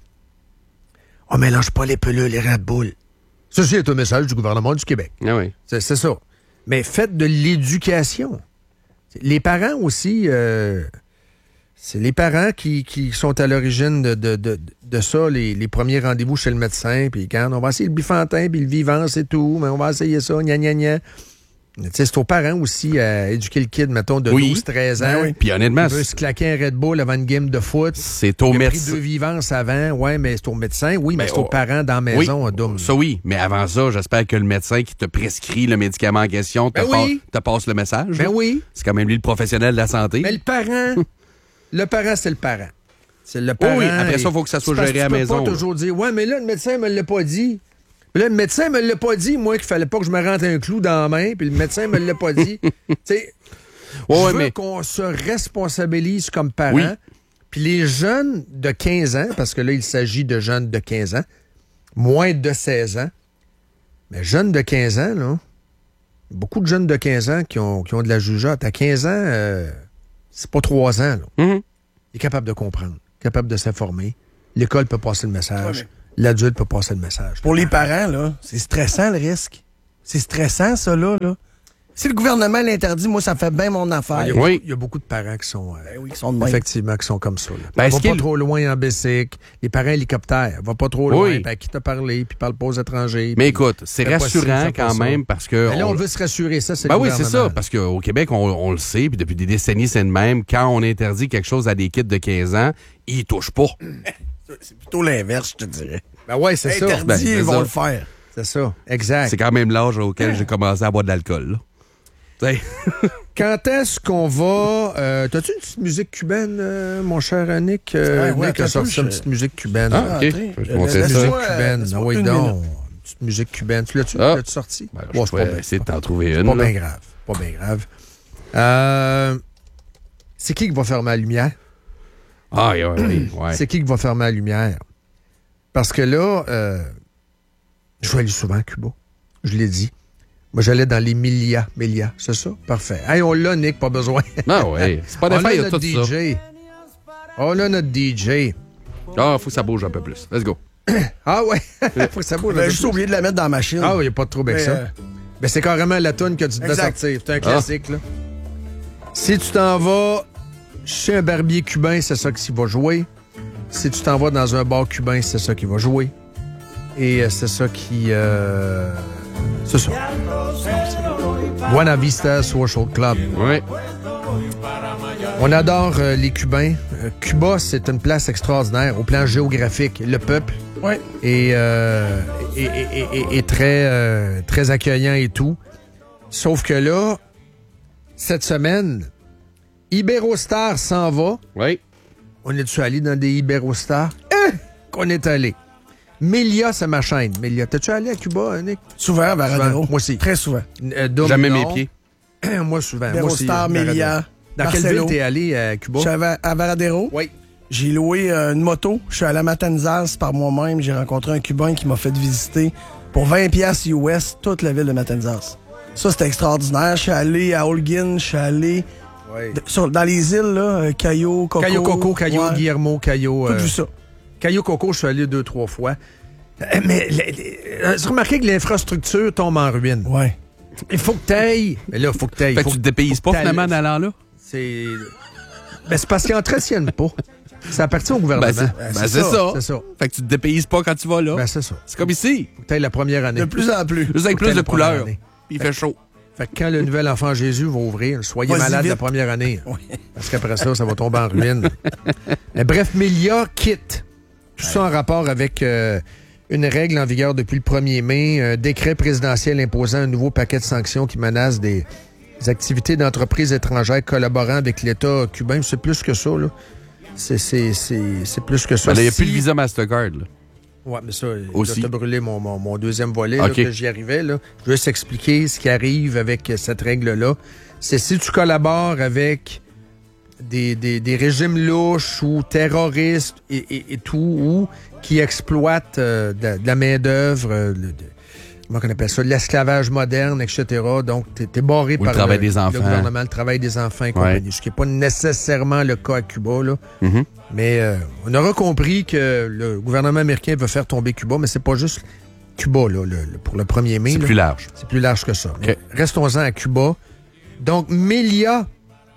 on mélange pas les pelules, les Red Bull. Ceci est un message du gouvernement du Québec. Ah oui. C'est, c'est ça. Mais faites de l'éducation. Les parents aussi, euh, c'est les parents qui, qui sont à l'origine de, de, de, de ça, les, les premiers rendez-vous chez le médecin, puis quand on va essayer le bifantin, puis le vivant, c'est tout, mais on va essayer ça, gna gna gna. Tu sais, c'est aux parents aussi à éduquer le kid, mettons, de Oui. douze treize ans. Ben oui. Puis honnêtement, Il veut se claquer un Red Bull avant une game de foot. c'est au Il a pris médecin. deux vivances avant. Ouais, mais c'est au médecin. Oui, mais Ben, c'est aux oh, parents dans la Oui, maison. à Dôme. ça oui. Mais avant ça, j'espère que le médecin qui te prescrit le médicament en question te, Ben pa- oui. te passe le message. Ben là. oui. C'est quand même lui le professionnel de la santé. Mais le parent, le parent, c'est le parent. C'est le parent. oui, après ça, et- faut que ça soit c'est parce géré que à la tu peux maison, pas là. toujours dire, ouais, mais là, le médecin me l'a pas dit. Puis là, le médecin me l'a pas dit, moi, qu'il fallait pas que je me rentre un clou dans la main, puis le médecin me l'a pas dit. Tu sais, Ouais, je ouais, veux mais- qu'on se responsabilise comme parents. Oui. Puis les jeunes de quinze ans, parce que là, il s'agit de jeunes de quinze ans, moins de seize ans, mais jeunes de quinze ans, là, beaucoup de jeunes de quinze ans qui ont, qui ont de la jugeote. À quinze ans, euh, c'est pas trois ans, là. Mhm. Il est capable de comprendre. capable de s'informer. L'école peut passer le message. Ouais, L'adulte peut passer le message. Pour les parents, là, c'est stressant, le risque. C'est stressant, ça, là. là. Si le gouvernement l'interdit, moi, ça fait bien mon affaire. Il y, a, Oui. il y a beaucoup de parents qui sont, euh, Ben oui, qui sont de même. effectivement, qui sont comme ça. Là. Ben, va est-ce pas qu'il- trop loin en bicycle. Les parents hélicoptères, va pas trop loin. Oui. Ben, qui t'a parlé, puis parle pas aux étrangers. Mais puis écoute, c'est fais pas ci, rassurant fais pas quand ça. même parce que... Ben là, on on- veut se rassurer, ça, c'est Ben le oui, c'est ça, gouvernement. parce qu'au Québec, on, on le sait, puis depuis des décennies, c'est le même. Quand on interdit quelque chose à des kids de quinze ans, ils touchent pas. C'est plutôt l'inverse, je te dirais. Ben ouais, c'est ça. Interdit, Ben, c'est ils vont ça. le faire. C'est ça, exact. C'est quand même l'âge auquel j'ai commencé à boire de l'alcool. là. Tu sais. Quand est-ce qu'on va... Euh, T'as-tu une petite musique cubaine, euh, mon cher Nick? Euh, Ouais, ouais, Nick a attends sorti un peu, une je- petite musique cubaine. Ah, Ah, OK. Rentrez. Je vais te Euh, montrer laisse- ça. musique Laisse-moi, cubaine. laisse-moi Ah oui, une donc. minute. Une petite musique cubaine. Tu l'as-tu Ah. l'as-tu sorti? Ben, Bon, je c'est pas vais bien- essayer de c'est t'en trouver pas une. bien là. grave. Pas bien grave. Euh, c'est qui qui va fermer la lumière? Ah, oui, oui, ouais. C'est qui qui va fermer la lumière? Parce que là, euh, je vais aller souvent à Cuba. Je l'ai dit. Moi, j'allais dans les Milia. Milia, c'est ça? Parfait. Hey, on l'a, Nick, pas besoin. Ah oui, c'est pas On d'affaire, a il y a notre tout D ça. J. On a notre D J. Ah, faut que ça bouge un peu plus. Let's go. Ah ouais, faut que ça bouge. un J'avais peu juste plus. oublié de la mettre dans la machine. Ah oui, il n'y a pas de trouble avec Mais, ça. euh, Ben, c'est carrément la toune que tu devais Exact. sortir. C'est un classique, là. Si tu t'en vas chez un barbier cubain, c'est ça qui va jouer. Si tu t'en vas dans un bar cubain, c'est ça qui va jouer. Et euh, c'est ça qui... Euh... C'est ça. Buena Vista Social Club. Oui. On adore euh, les Cubains. Euh, Cuba, c'est une place extraordinaire au plan géographique. Le peuple Ouais. est, euh, est, est- est- est très, euh, très accueillant et tout. Sauf que là, cette semaine, Iberostar s'en va. Oui. On est-tu allé dans des Iberostar? Hein? Qu'on est allé. Melia, c'est ma chaîne. Melia, t'es-tu allé à Cuba, Nick? Souvent, à Varadero. Moi aussi. Très souvent. Euh, Dom, Jamais non. mes pieds. Moi, souvent. Moi aussi, Iberostar, Varadero. Melia, Dans Marcelo. quelle ville t'es allé à Cuba? Je suis à, à Varadero. Oui. J'ai loué euh, une moto. Je suis allé à Matanzas par moi-même. J'ai rencontré un Cubain qui m'a fait visiter pour vingt piastres U S toute la ville de Matanzas. Ça, c'était extraordinaire. Je suis allé à Holguin. Je suis allé Oui. de- sur- dans les îles, là, euh, Cayo, Coco. Cayo Coco, Cayo Ouais, Guillermo, Cayo... Tout euh, vu ça. Cayo Coco, je suis allé deux, trois fois. Euh, Mais les- les- euh, j'ai remarqué que l'infrastructure tombe en ruine. Ouais. Il faut que t'ailles. Mais là, il faut que t'ailles. Fait Faut que tu que- te dépayses faut pas que finalement en t'ailles. allant là? C'est... Ben, c'est parce qu'ils n'entretiennent pas. Ça appartient au gouvernement. Ben, c'est ben, c'est c'est ça, ça. c'est ça. Fait que tu te dépayses pas quand tu vas là. Ben, c'est ça. C'est comme ici. Faut que t'ailles la première année. De plus en plus. Juste avec Faut que plus de t'ailles la première couleurs. année. Puis il fait chaud. Fait que quand le nouvel enfant Jésus va ouvrir, soyez Vas-y malade vite. la première année. Oui. Parce qu'après ça, ça va tomber en ruine. Mais bref, Melia quitte. Tout ça en rapport avec euh, une règle en vigueur depuis le premier mai, un décret présidentiel imposant un nouveau paquet de sanctions qui menace des, des activités d'entreprises étrangères collaborant avec l'État cubain. C'est plus que ça, là. C'est, c'est, c'est, c'est plus que ça. Ben, là, il n'y a Si- plus de visa Mastercard. Là. Ouais, mais ça, Aussi. tu as brûlé mon, mon, mon deuxième volet, là, OK. que j'y arrivais. Là. Je veux juste expliquer ce qui arrive avec cette règle-là. C'est si tu collabores avec des, des, des régimes louches ou terroristes et, et, et tout, ou qui exploitent euh, de, de la main-d'œuvre, euh, le- de- comment on appelle ça, de l'esclavage moderne, et cetera. Donc, tu es barré Ou le par travail le, des enfants. le gouvernement, le travail des enfants et compagnie. Ce qui n'est pas nécessairement le cas à Cuba, là. Mhm. Mais euh, on aura compris que le gouvernement américain veut faire tomber Cuba, mais c'est pas juste Cuba, là, le- le- pour le premier mai. C'est là. plus large. C'est plus large que ça. Mais OK. restons-en à Cuba. Donc, Melia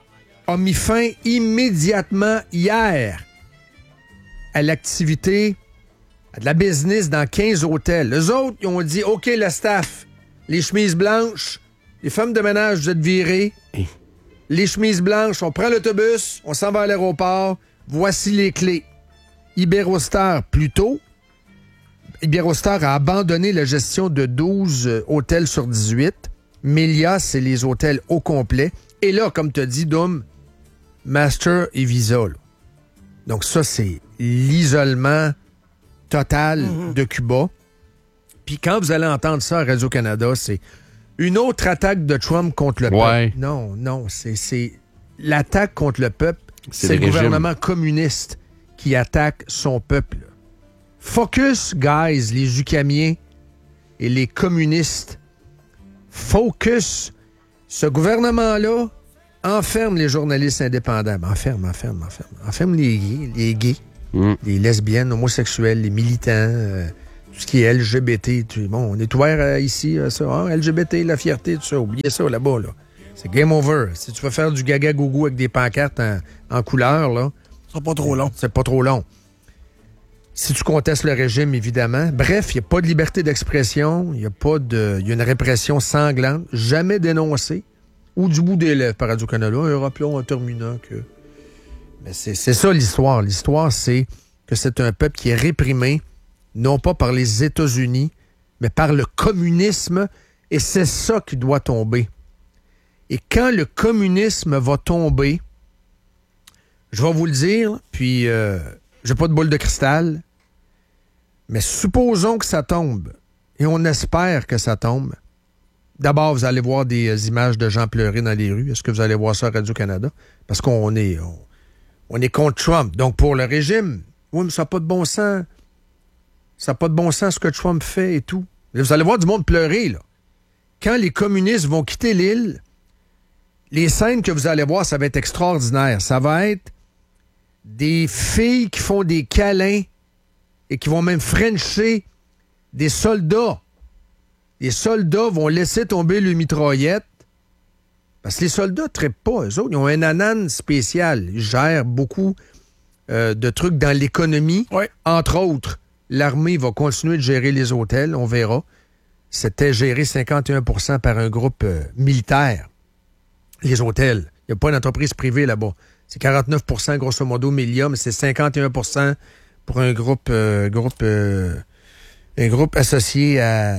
a mis fin immédiatement hier à l'activité, à de la business dans quinze hôtels. Eux autres, ils ont dit, OK, le staff, les chemises blanches, les femmes de ménage, vous êtes virées. Hey. Les chemises blanches, on prend l'autobus, on s'en va à l'aéroport. Voici les clés. Iberostar, plus tôt, Iberostar a abandonné la gestion de douze euh, hôtels sur dix-huit. Melia, c'est les hôtels au complet. Et là, comme tu as dit, Dom, Master et Visa. là. Donc ça, c'est l'isolement total de Cuba. Puis quand vous allez entendre ça à Radio-Canada, c'est une autre attaque de Trump contre le Ouais. peuple. Non, non, c'est, c'est l'attaque contre le peuple. C'est C'est, le le régime. gouvernement communiste qui attaque son peuple. Focus, guys, les Ukamiens et les communistes. Focus. Ce gouvernement-là enferme les journalistes indépendants. Ben, enferme, enferme, enferme. Enferme les gays, les gays. Mm. Les lesbiennes, homosexuels, les militants, euh, tout ce qui est L G B T. Tu, bon, on est ouvert euh, ici, euh, ça. Hein, L G B T, la fierté, tout ça. Oubliez ça là-bas, là. C'est game over. Si tu veux faire du gaga-gougou avec des pancartes en, en couleur, là... Ce sera pas trop long. C'est pas trop long. Si tu contestes le régime, évidemment. Bref, il n'y a pas de liberté d'expression. Il y a pas de... Il y a une répression sanglante. Jamais dénoncée. Ou du bout des lèvres par Radio-Canada. Un rappelons en terminant que... Mais c'est, c'est ça l'histoire. L'histoire, c'est que c'est un peuple qui est réprimé, non pas par les États-Unis, mais par le communisme. Et c'est ça qui doit tomber. Et quand le communisme va tomber, je vais vous le dire, puis euh, j'ai pas de boule de cristal, mais supposons que ça tombe, et on espère que ça tombe. D'abord, vous allez voir des euh, images de gens pleurer dans les rues. Est-ce que vous allez voir ça à Radio-Canada? Parce qu'on est, on, on est contre Trump. Donc, pour le régime, oui, mais ça n'a pas de bon sens. Ça n'a pas de bon sens ce que Trump fait et tout. Vous allez voir du monde pleurer, là. Quand les communistes vont quitter l'île, les scènes que vous allez voir, ça va être extraordinaire. Ça va être des filles qui font des câlins et qui vont même frencher des soldats. Les soldats vont laisser tomber le mitraillette parce que les soldats ne trippent pas, eux autres. Ils ont un ananas spécial. Ils gèrent beaucoup euh, de trucs dans l'économie. Ouais. Entre autres, l'armée va continuer de gérer les hôtels, on verra. C'était géré cinquante et un pour cent par un groupe euh, militaire. Les hôtels. Il n'y a pas d'entreprise privée là-bas. C'est quarante-neuf pour cent grosso modo Melia, mais c'est cinquante et un pour cent pour un groupe euh, groupe euh, un groupe associé à,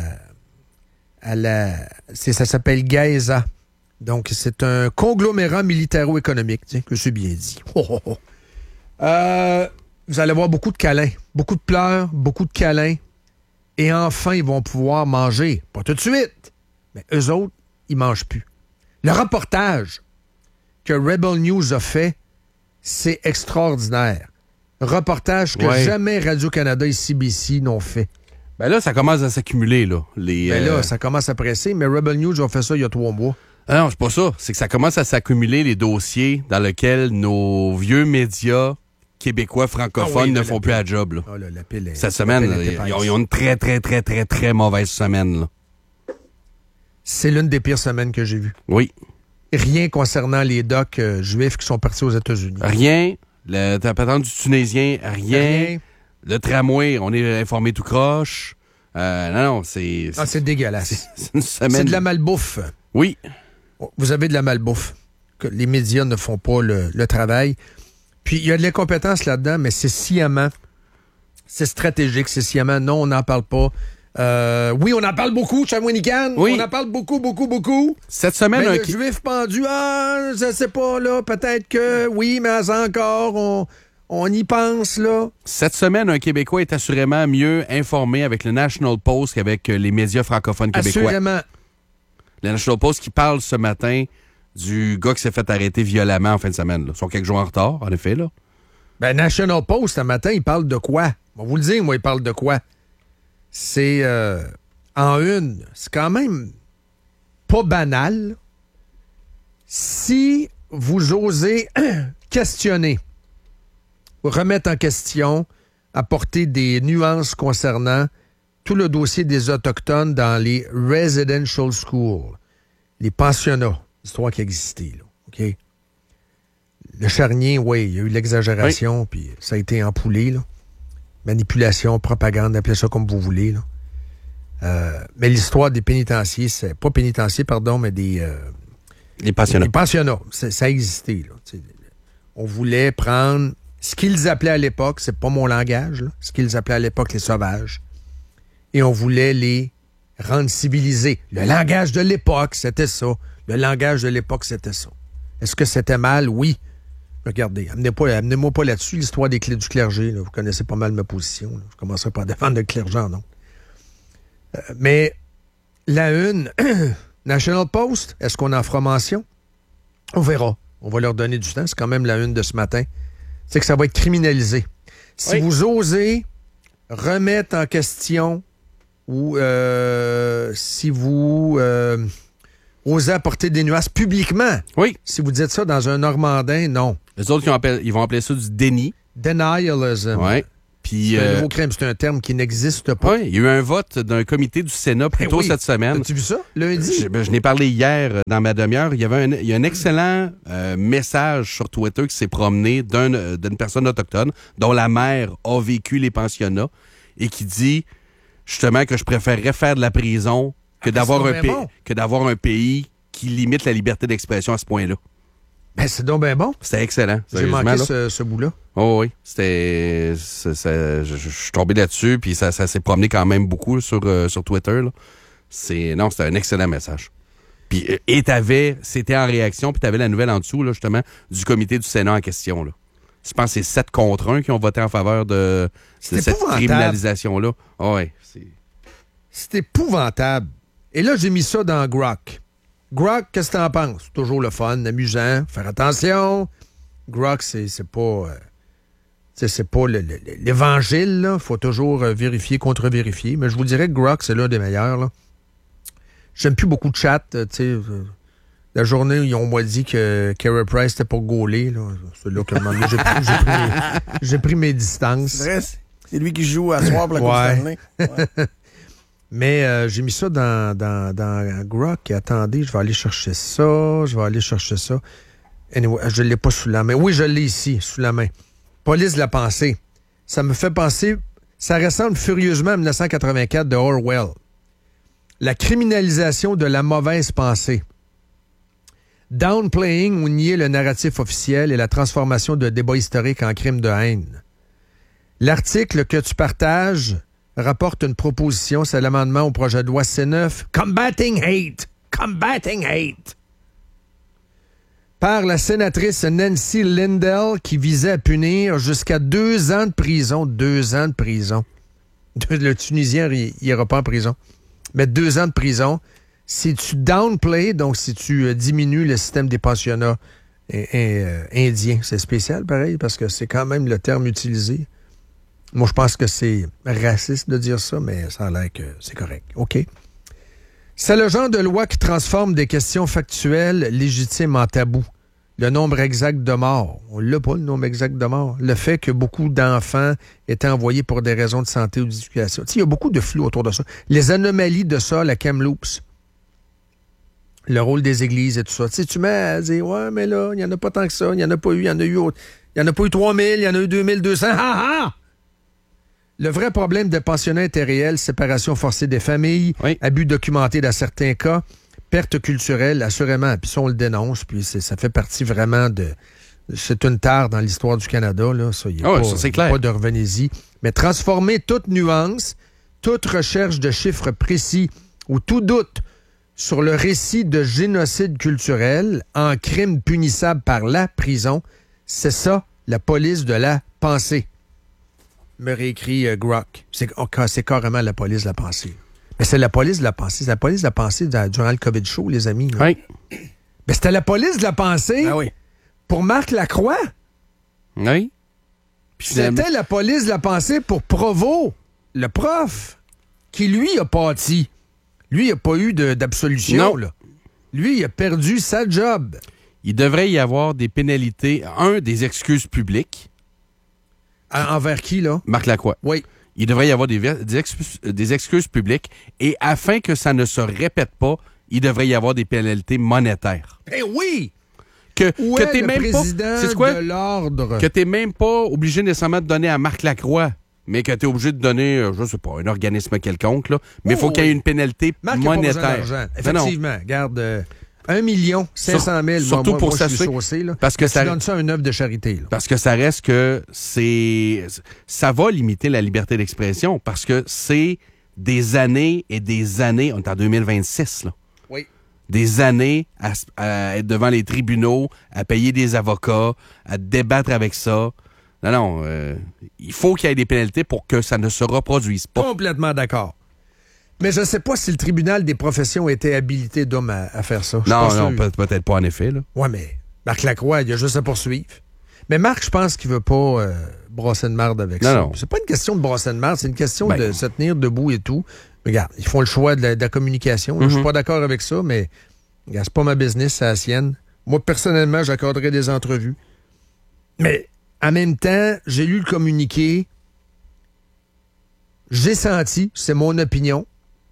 à la... C'est, ça s'appelle Gaesa. Donc, c'est un conglomérat militaro-économique, tiens, que j'ai bien dit. Oh, oh, oh. Euh, vous allez voir beaucoup de câlins, beaucoup de pleurs, beaucoup de câlins. Et enfin, ils vont pouvoir manger. Pas tout de suite, mais eux autres, ils mangent plus. Le reportage que Rebel News a fait, c'est extraordinaire. Reportage que ouais. jamais Radio-Canada et C B C n'ont fait. Ben là, ça commence à s'accumuler, là. Les, Ben là, euh... ça commence à presser, mais Rebel News ont fait ça il y a trois mois. Ah non, c'est pas ça. C'est que ça commence à s'accumuler, les dossiers dans lesquels nos vieux médias québécois francophones ah oui, là, ne font plus la job, là. Oh là, la pile est, Cette semaine, la là, pile ils, ont, ils ont une très, très, très, très, très mauvaise semaine, là. C'est l'une des pires semaines que j'ai vues. Oui. Rien concernant les docs euh, juifs qui sont partis aux États-Unis. Rien. Le, t'as pas entendu du Tunisien, rien. Rien. Le tramway, on est informé tout croche. Euh, non, non, c'est... Ah, c'est dégueulasse. C'est une semaine... C'est de la malbouffe. Oui. Vous avez de la malbouffe. Que les médias ne font pas le, le travail. Puis, il y a de l'incompétence là-dedans, mais c'est sciemment. C'est stratégique, c'est sciemment. Non, on n'en parle pas. Euh, oui, on en parle beaucoup, Shawinigan. Oui. On en parle beaucoup, beaucoup, beaucoup. Cette semaine... Mais un... le juif pendu, ah, je sais pas, là, peut-être que, oui, mais encore, on, on y pense, là. Cette semaine, un Québécois est assurément mieux informé avec le National Post qu'avec les médias francophones québécois. Assurément. Le National Post qui parle ce matin du gars qui s'est fait arrêter violemment en fin de semaine. Là. Ils sont quelques jours en retard, en effet, là. Ben, National Post, ce matin, il parle de quoi? On va vous le dire, moi, il parle de quoi? C'est euh, en une. C'est quand même pas banal. Si vous osez questionner, remettre en question, apporter des nuances concernant tout le dossier des Autochtones dans les residential schools, les pensionnats, l'histoire qui existait, là, OK? Le charnier, oui, il y a eu l'exagération, oui. Puis ça a été empoulé, là. Manipulation, propagande, appelez ça comme vous voulez, là. Euh, mais l'histoire des pénitenciers, c'est pas pénitenciers, pardon, mais des... Euh, les pensionnats. Les pensionnats, ça a existé, là. T'sais, on voulait prendre ce qu'ils appelaient à l'époque, c'est pas mon langage, là, ce qu'ils appelaient à l'époque les sauvages, et on voulait les rendre civilisés. Le langage de l'époque, c'était ça. Le langage de l'époque, c'était ça. Est-ce que c'était mal? Oui. Regardez, amenez pas, amenez-moi pas là-dessus l'histoire des clés du clergé. Là. Vous connaissez pas mal ma position. Là. Je commencerai pas à défendre le clergé, non. Euh, mais la une, National Post, est-ce qu'on en fera mention? On verra. On va leur donner du temps. C'est quand même la une de ce matin. C'est que ça va être criminalisé. Si oui. vous osez remettre en question ou euh, si vous euh, osez apporter des nuances publiquement. Oui. Si vous dites ça dans un Normandin, non. Les autres, ils, appellent, ils vont appeler ça du déni. Denialism. Oui. Puis, c'est un euh, nouveau crime, c'est un terme qui n'existe pas. Oui, il y a eu un vote d'un comité du Sénat plus tôt oui. cette semaine. As-tu vu ça, lundi? Je, ben, je n'ai parlé hier dans ma demi-heure. Il y avait un, il y a un excellent euh, message sur Twitter qui s'est promené d'un, d'une personne autochtone dont la mère a vécu les pensionnats et qui dit justement que je préférerais faire de la prison que, ah, d'avoir, un pa- bon. que d'avoir un pays qui limite la liberté d'expression à ce point-là. Ben, c'est donc bien bon. C'était excellent. J'ai manqué ce, ce bout-là. Oh oui, c'était... c'est, c'est, je, je suis tombé là-dessus, puis ça, ça s'est promené quand même beaucoup sur, euh, sur Twitter. Là. C'est, non, c'était un excellent message. Puis, et t'avais... C'était en réaction, puis t'avais la nouvelle en dessous, là, justement, du comité du Sénat en question. Là. Je pense que c'est sept contre un qui ont voté en faveur de, de cette criminalisation-là. Oh, oui, c'est... C'est épouvantable. Et là, j'ai mis ça dans Grok. Grok, qu'est-ce que t'en penses? Toujours le fun, amusant, faire attention. Grok, c'est, c'est pas... Euh, c'est pas le, le, l'évangile, là. Faut toujours euh, vérifier, contre-vérifier. Mais je vous dirais que Grok, c'est l'un des meilleurs, là. J'aime plus beaucoup de chat, euh, tu sais... Euh, la journée où ils ont moi dit que Carey Price était pour gauler, là. C'est là que j'ai, pris, j'ai, pris mes, j'ai pris mes distances. C'est vrai, c'est lui qui joue à soir pour la Coupe Stanley. Ouais. Mais euh, j'ai mis ça dans, dans, dans Grok. Attendez, je vais aller chercher ça. Je vais aller chercher ça. Anyway, je ne l'ai pas sous la main. Oui, je l'ai ici, sous la main. Police de la pensée. Ça me fait penser... Ça ressemble furieusement à dix-neuf cent quatre-vingt-quatre de Orwell. La criminalisation de la mauvaise pensée. Downplaying ou nier le narratif officiel et la transformation de débats historiques en crime de haine. L'article que tu partages... rapporte une proposition, c'est l'amendement au projet de loi C neuf, Combating Hate. Combating Hate. Par la sénatrice Nancy Lindell qui visait à punir jusqu'à deux ans de prison. Deux ans de prison. Le Tunisien, il n'ira pas en prison. Mais deux ans de prison, si tu downplay, donc si tu euh, diminues le système des pensionnats euh, euh, indiens. C'est spécial, pareil, parce que c'est quand même le terme utilisé. Moi, je pense que c'est raciste de dire ça, mais ça a l'air que c'est correct. OK. C'est le genre de loi qui transforme des questions factuelles légitimes en tabou. Le nombre exact de morts. On l'a pas, le nombre exact de morts. Le fait que beaucoup d'enfants étaient envoyés pour des raisons de santé ou d'éducation. Tu sais, il y a beaucoup de flou autour de ça. Les anomalies de ça, la Kamloops. Le rôle des églises et tout ça. Tu sais, tu mets à dire, ouais, mais là, il n'y en a pas tant que ça. Il n'y en a pas eu, il y en a eu autre. Il n'y en a pas eu trois mille, il y en a eu deux mille deux cents. Ha ha! Le vrai problème des pensionnats était réel, séparation forcée des familles, oui. Abus documentés dans certains cas, perte culturelle, assurément. Puis ça, on le dénonce, puis c'est, ça fait partie vraiment de... C'est une tare dans l'histoire du Canada, là. Ça, y a oh, pas, ça, c'est clair. Pas de revenez-y. Mais transformer toute nuance, toute recherche de chiffres précis ou tout doute sur le récit de génocide culturel en crime punissable par la prison, c'est ça, la police de la pensée. Me réécrit euh, Grok. C'est, oh, c'est carrément la police de la pensée. Mais c'est la police de la pensée. C'est la police de la pensée durant le COVID show, les amis. Là. Oui. Mais c'était la police de la pensée ah oui. pour Marc Lacroix. Oui. Puis c'était la police de la pensée pour Provo, le prof, qui, lui, a pâti. Lui, il n'a pas eu de, d'absolution. Là. Lui, il a perdu sa job. Il devrait y avoir des pénalités. Un, des excuses publiques. Envers qui, là? Marc Lacroix. Oui. Il devrait y avoir des, des, excuses, des excuses publiques et afin que ça ne se répète pas, il devrait y avoir des pénalités monétaires. Eh oui! Que, Où que est t'es le même président pas, quoi? de l'ordre? Que t'es même pas obligé nécessairement de donner à Marc Lacroix, mais que t'es obligé de donner, je sais pas, un organisme quelconque, là. Mais il oh, faut oui. qu'il y ait une pénalité Marc monétaire. A pas besoin Effectivement. Garde... Euh... un million cinq cent mille. Surtout moi, pour moi, s'assurer. Saucé, là. Parce que tu ça donnes ça à une œuvre de charité. Là. Parce que ça reste que c'est. Ça va limiter la liberté d'expression parce que c'est des années et des années. On est en deux mille vingt-six, là. Oui. Des années à, à être devant les tribunaux, à payer des avocats, à débattre avec ça. Non, non. Euh, il faut qu'il y ait des pénalités pour que ça ne se reproduise pas. Complètement d'accord. Mais je ne sais pas si le tribunal des professions était habilité d'homme à, à faire ça. Non, non, peut, peut-être pas en effet. Là. Oui, mais Marc Lacroix, il a juste à poursuivre. Mais Marc, je pense qu'il ne veut pas euh, brasser de marde avec non, ça. Non. C'est pas une question de brasser de marde, c'est une question ben, de se tenir debout et tout. Regarde, ils font le choix de la, de la communication. Mm-hmm. Je suis pas d'accord avec ça, mais regarde, c'est pas ma business, c'est la sienne. Moi, personnellement, j'accorderais des entrevues. Mais en même temps, j'ai lu le communiqué. J'ai senti, c'est mon opinion,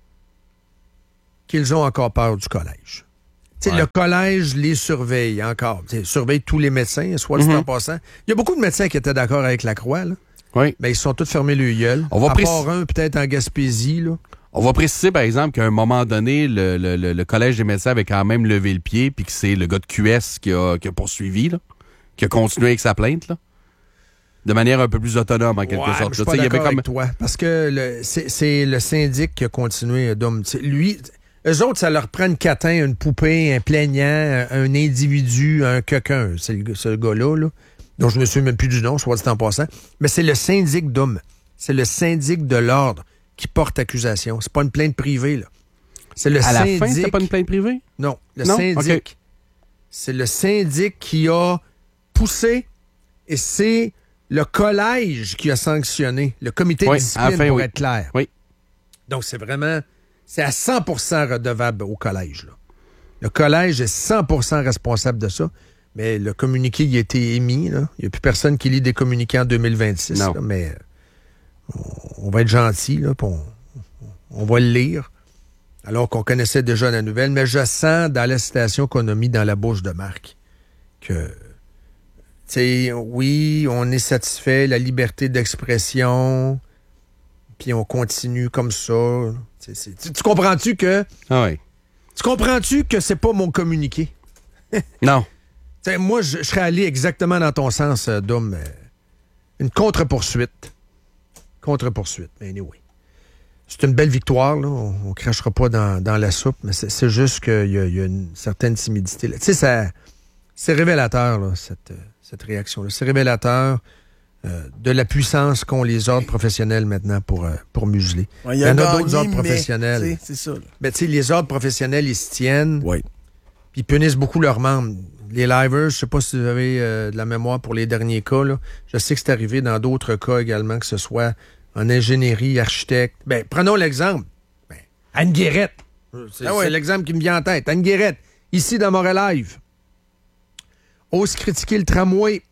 qu'ils ont encore peur du collège. Ouais. Le collège les surveille encore. T'sais, surveille tous les médecins, soit dit mm-hmm. en passant. Il y a beaucoup de médecins qui étaient d'accord avec la Croix, là. Oui. Mais ils se sont tous fermés le gueule. On va à précis... part un, peut-être en Gaspésie, là. On va préciser, par exemple, qu'à un moment donné, le, le, le, le collège des médecins avait quand même levé le pied, puis que c'est le gars de Q S qui a, qui a poursuivi, là, qui a continué avec sa plainte, là. De manière un peu plus autonome, en quelque ouais, sorte. Je suis pas d'accord comme... avec toi, parce que le, c'est, c'est le syndic qui a continué. Donc, lui, eux autres, ça leur prend une catin, une poupée, un plaignant, un, un individu, un quelqu'un. C'est le, ce gars-là, là, dont je ne me souviens même plus du nom, soit dit en passant. Mais c'est le syndic d'hommes. C'est le syndic de l'ordre qui porte accusation. C'est pas une plainte privée, là. C'est le à syndic... la fin, c'est pas une plainte privée? Non, le non? syndic. Okay. C'est le syndic qui a poussé, et c'est le collège qui a sanctionné, le comité oui, de discipline, fin, pour oui. être clair. Oui. Donc, c'est vraiment... C'est à cent pour cent redevable au collège, là. Le collège est cent pour cent responsable de ça. Mais le communiqué, il a été émis, là. Il n'y a plus personne qui lit des communiqués en deux mille vingt-six. Là, mais on, on va être gentil, là, on, on va le lire. Alors qu'on connaissait déjà la nouvelle. Mais je sens dans la citation qu'on a mis dans la bouche de Marc que... T'sais, oui, on est satisfait, la liberté d'expression, puis on continue comme ça. C'est, c'est, tu, tu comprends-tu que... Ah oui. Tu comprends-tu que c'est pas mon communiqué? Non. T'sais, moi, je, je serais allé exactement dans ton sens, euh, Dom. Euh, une contre-poursuite. Contre-poursuite, mais anyway. C'est une belle victoire, là. On, on crachera pas dans, dans la soupe, mais c'est, c'est juste qu'il y a, il y a une certaine timidité. Tu sais, ça, c'est révélateur, là, cette... cette réaction-là. C'est révélateur euh, de la puissance qu'ont les ordres professionnels maintenant pour, euh, pour museler. Ouais, il y, y a en a gagné, d'autres ordres professionnels. Mais, c'est ça. Ben, tu sais, les ordres professionnels, ils se tiennent. Oui. Puis ils punissent beaucoup leurs membres. Les livers, je sais pas si vous avez euh, de la mémoire pour les derniers cas, là. Je sais que c'est arrivé dans d'autres cas également, que ce soit en ingénierie, architecte. Ben, prenons l'exemple. Ben, Anne Guérette. C'est, ah ouais. c'est l'exemple qui me vient en tête. Anne Guérette, ici dans Montréal Live. Ose critiquer le tramway.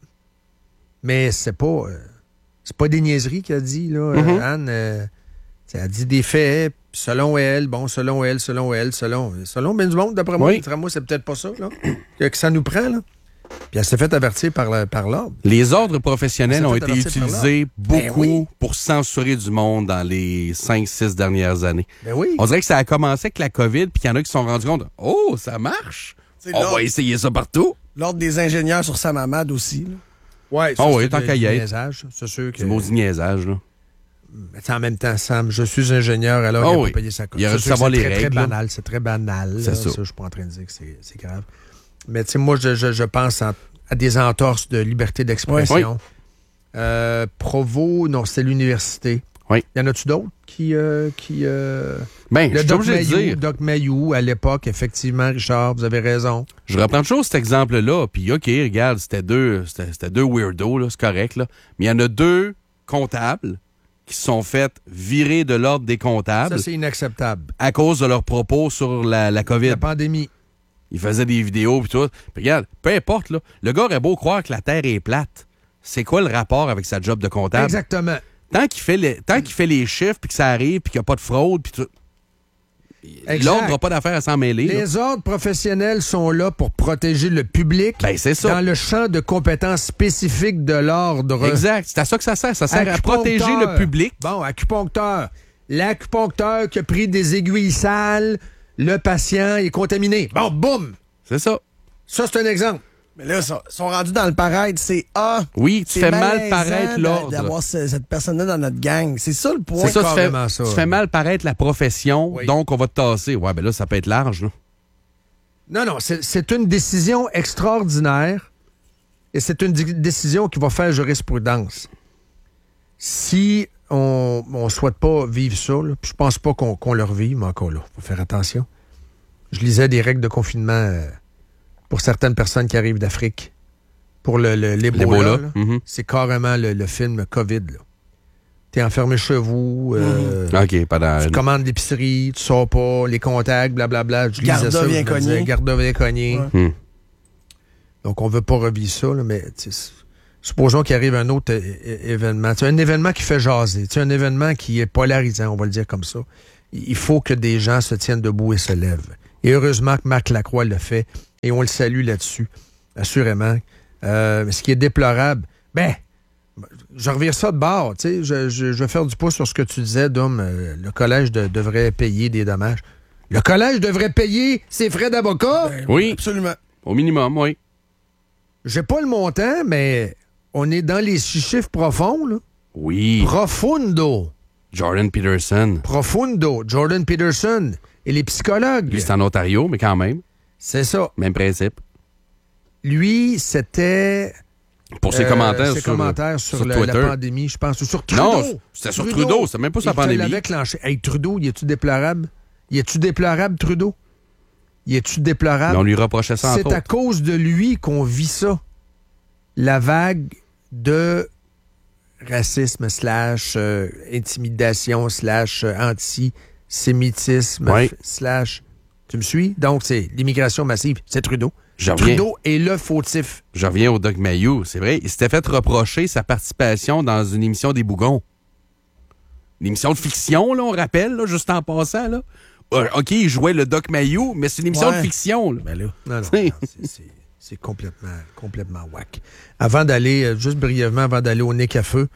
Mais c'est pas euh, c'est pas des niaiseries qu'elle a dit, là, mm-hmm. Anne. Euh, elle a dit des faits, selon elle, bon, selon elle, selon elle, selon... Selon ben du monde, d'après moi, oui. le tramway, c'est peut-être pas ça, là, que, que ça nous prend, là. Puis elle s'est fait avertir par, le, par l'ordre. Les ordres professionnels ont été utilisés beaucoup ben oui. pour censurer du monde dans les cinq six dernières années. Ben oui. On dirait que ça a commencé avec la COVID, puis qu'il y en a qui se sont rendus compte, oh, ça marche! C'est On va essayer ça partout. L'ordre des ingénieurs sur Sam Hamad aussi. Là. Ouais, ça, oh oui, tant qu'à y être. C'est sûr que... Du maudit niaisage, là. Mais en même temps, Sam, je suis ingénieur, alors oh il n'a oui. pas payé sa cote. Il aurait dû savoir les très, règles. C'est très banal, c'est très banal. C'est là, ça. ça. Je suis pas en train de dire que c'est, c'est grave. Mais tu sais, moi, je, je, je pense en, à des entorses de liberté d'expression. Oui. Euh, Provo, non, c'est l'université. Oui. Y en a-tu d'autres qui... Euh, qui euh... Ben, le je suis Doc obligé de dire. Doc Mayou, à l'époque, effectivement, Richard, vous avez raison. Je reprends toujours cet exemple-là, puis OK, regarde, c'était deux, c'était, c'était deux weirdos, là, c'est correct, là. Mais il y en a deux comptables qui se sont fait virer de l'ordre des comptables. Ça, c'est inacceptable. À cause de leurs propos sur la, la COVID. La pandémie. Ils faisaient des vidéos, puis tout. Puis regarde, peu importe, là, le gars aurait beau croire que la Terre est plate. C'est quoi le rapport avec sa job de comptable? Exactement. Tant qu'il fait les, tant qu'il fait les chiffres, puis que ça arrive, puis qu'il n'y a pas de fraude, puis tout. Exact. L'ordre n'a pas d'affaire à s'en mêler. Les là. ordres professionnels sont là pour protéger le public ben, c'est ça. dans le champ de compétences spécifiques de l'ordre. Exact. C'est à ça que ça sert. Ça sert à protéger le public. Bon, acupuncteur. L'acupuncteur qui a pris des aiguilles sales, le patient est contaminé. Bon, boum! C'est ça. Ça, c'est un exemple. Mais là, ils sont rendus dans le paraître. C'est A. Ah, oui, tu fais mal paraître l'ordre. D'avoir ce, cette personne-là dans notre gang. C'est ça le point. C'est ça, tu fais, ça, tu fais mal paraître la profession, oui. Donc on va te tasser. Ouais, ben là, ça peut être large, là. Non, non, c'est, c'est une décision extraordinaire et c'est une d- décision qui va faire jurisprudence. Si on ne souhaite pas vivre ça, là, puis je pense pas qu'on, qu'on le revive, mais encore là, il faut faire attention. Je lisais des règles de confinement... Euh, pour certaines personnes qui arrivent d'Afrique, pour le, le, l'Ebola, l'Ebola. Là, Mm-hmm. c'est carrément le, le film COVID. Là. T'es enfermé chez vous, euh, mm-hmm. okay, pas dans... tu commandes l'épicerie, tu sors pas, les contacts, blablabla. Je lisais ça, vient cogner. Garda vient cogner. Ouais. Mm. Donc, on veut pas revivre ça, là, mais supposons qu'il arrive un autre é- événement. C'est un événement qui fait jaser. C'est un événement qui est polarisant, on va le dire comme ça. Il faut que des gens se tiennent debout et se lèvent. Et heureusement que Marc Lacroix le fait. Et on le salue là-dessus, assurément. Euh, ce qui est déplorable, ben, je revire ça de bord. Tu sais, je, je, je vais faire du pouce sur ce que tu disais, Dom. Euh, le collège de, devrait payer des dommages. Le collège devrait payer ses frais d'avocat? Ben, oui. Absolument. Au minimum, oui. J'ai pas le montant, mais on est dans les six chiffres profonds, là. Oui. Profundo. Jordan Peterson. Profundo. Jordan Peterson. Et les psychologues. Lui, c'est en Ontario, mais quand même. C'est ça. Même principe. Lui, c'était... Pour ses euh, commentaires, ses sur, commentaires sur, sur le- Twitter. la pandémie, je pense. Ou sur Trudeau. Non, c'était sur Trudeau. C'était même pas sur la Il te pandémie. l'avait clenché. Hey, Trudeau, y est-tu déplorable? Y est-tu déplorable, Trudeau? Y est-tu déplorable? Mais on lui reprochait ça en C'est à autres. cause de lui qu'on vit ça. La vague de racisme slash euh, intimidation slash euh, antisémitisme Oui. f- slash... Tu me suis? Donc, c'est l'immigration massive. C'est Trudeau. Je reviens. Trudeau est le fautif. Je reviens au Doc Mayou. C'est vrai, il s'était fait reprocher sa participation dans une émission des Bougons. Une émission de fiction, là, on rappelle, là, juste en passant. Là. Euh, OK, il jouait le Doc Mayou, mais c'est une émission Ouais. de fiction. Là. Ben là, non, non, C'est- non, c'est- c'est- c'est complètement, complètement whack. Avant d'aller, euh, juste brièvement, avant d'aller au Nick à feu,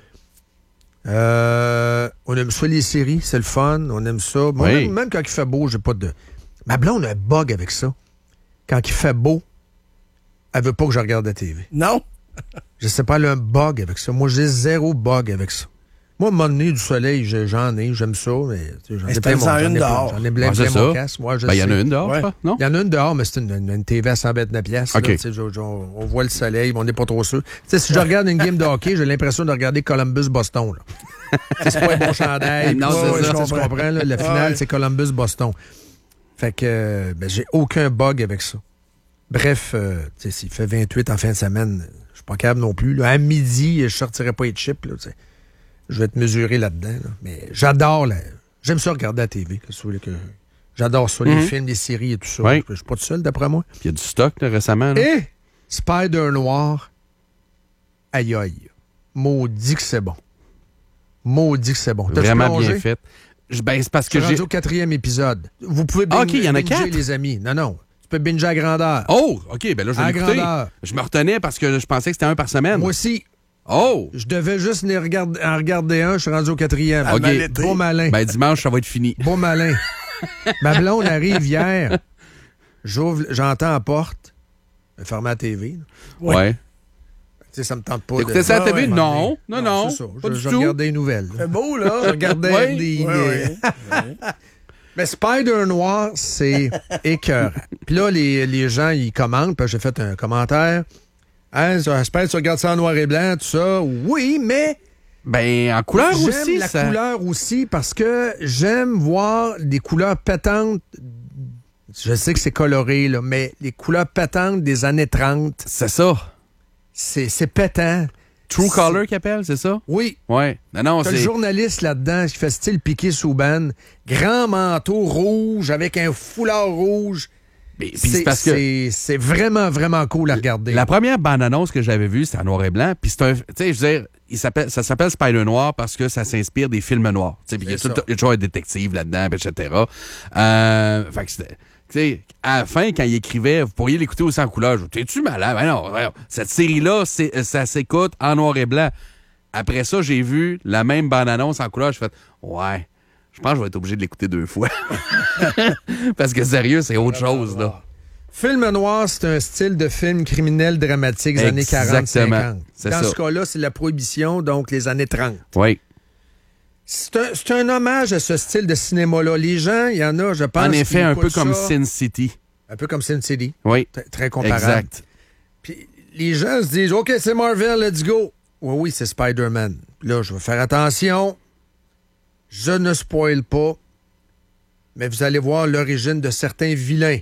euh, on aime ça les séries, c'est le fun, on aime ça. Moi, Oui. même, même quand il fait beau, j'ai pas de... Ma blonde a un bug avec ça. Quand il fait beau, elle veut pas que je regarde la T V. Non? Je sais pas, elle a un bug avec ça. Moi, j'ai zéro bug avec ça. Moi, à un moment donné, du soleil, je- j'en ai, j'aime ça, mais tu sais, j'en Mais ai c'est plein pas mon, une j'en ai dehors. plein- j'en ai plein, Ouais, c'est plein mon ça. casque. Moi, je Ben, il y en a sais. une dehors, Ouais. je crois, non? Il y en a une dehors, mais c'est une, une- une T V à cent vingt-neuf piastres. OK. là, tu sais, je- je- on, on voit le soleil, mais on n'est pas trop sûr. Tu sais, si je regarde une game de hockey, j'ai l'impression de regarder Columbus-Boston. là. Tu sais, c'est pas un bon chandail. Non, Ouais, c'est ouais, ça. je comprends. Tu comprends, là, la finale, Ouais. c'est Columbus-Boston. Fait que euh, ben, j'ai aucun bug avec ça. Bref, euh, tu sais, s'il fait vingt-huit en fin de semaine, je suis pas capable non plus. Là. À midi, je sortirai pas les chips. Là, tu sais. Je vais te mesurer là-dedans. là. Mais j'adore la... J'aime ça regarder la T V. Qu'est-ce que vous voulez que... J'adore ça, les Mhm. films, les séries et tout ça. Oui. Je suis pas tout seul, d'après moi. Puis il y a du stock là, récemment. Là. Et Spider Noir, aïe aïe. Maudit que c'est bon. Maudit que c'est bon. T'as-tu Vraiment plongé? bien fait. Je- Ben, c'est parce Je suis que j'ai... rendu au quatrième épisode. Vous pouvez Ah, bing- OK, il y en a binger, quatre? les amis. Non, non. Tu peux binger à grandeur. Oh, OK, ben là, je vais À l'écouter. grandeur. Je me retenais parce que je pensais que c'était un par semaine. Moi aussi, Oh! je devais juste les regarder, en regarder un. Je suis rendu au quatrième. OK. mal été. Beau malin. Ben, dimanche, ça va être fini. Beau malin. Ma blonde arrive hier. J'ouvre, j'entends la porte. Elle ferme la T V. Ouais. Ouais. Tu sais, ça me tente pas. T'écoutais de... ça à la Ah, T V? ouais. Non. Non, non. c'est ça. Pas je, du je tout. regardais les nouvelles. C'est beau, là. Je regardais Ouais. des... Ouais, ouais. Mais Spider Noir, c'est écœurant. Puis là, les, les gens, ils commentent. Puis j'ai fait un commentaire. Hein, j'espère que tu regardes ça en noir et blanc, tout ça. Oui, mais Ben, en couleur j'aime aussi, la ça... couleur aussi parce que j'aime voir des couleurs pétantes. Je sais que c'est coloré, là, mais les couleurs pétantes des années trente, C'est ça. c'est, c'est pétant. True C'est- Color qu'il appelle, c'est ça? Oui. Ouais. Non, non, T'as le c'est... journaliste là-dedans qui fait style Piquet-Souban. Grand manteau rouge avec un foulard rouge. Mais- puis c'est C'est, parce que... c'est, c'est vraiment, vraiment cool à regarder. La première bande-annonce que j'avais vue, c'était en noir et blanc. Puis c'est un... Tu sais, je veux dire, il s'appelle, ça s'appelle Spider Noir parce que ça s'inspire des films noirs. Tu sais, puis il y a C'est tout- ça. il y a toujours un détective là-dedans, puis et cetera. Euh... Fait que c'était... Tu sais, à la fin, quand il écrivait, vous pourriez l'écouter aussi en couleur. Je dis, t'es-tu malade? Ben non, voyons. Cette série-là, c'est, ça s'écoute en noir et blanc. Après ça, j'ai vu la même bande-annonce en couleur. Je fais, ouais, je pense que je vais être obligé de l'écouter deux fois. Parce que sérieux, c'est autre chose, là. Film noir, c'est un style de film criminel dramatique des années quarante Exactement. cinquante. C'est Dans ça. ce cas-là, c'est la prohibition, donc les années trente. Oui. C'est un, c'est un hommage à ce style de cinéma-là. Les gens, il y en a, je pense. En qui effet, un peu écoutent comme ça, Sin City. Un peu comme Sin City. Oui. Très, très comparable. Exact. Puis les gens se disent, OK, c'est Marvel, let's go. Oui, oui, c'est Spider-Man. Là, je vais faire attention. Je ne spoil pas. Mais vous allez voir l'origine de certains vilains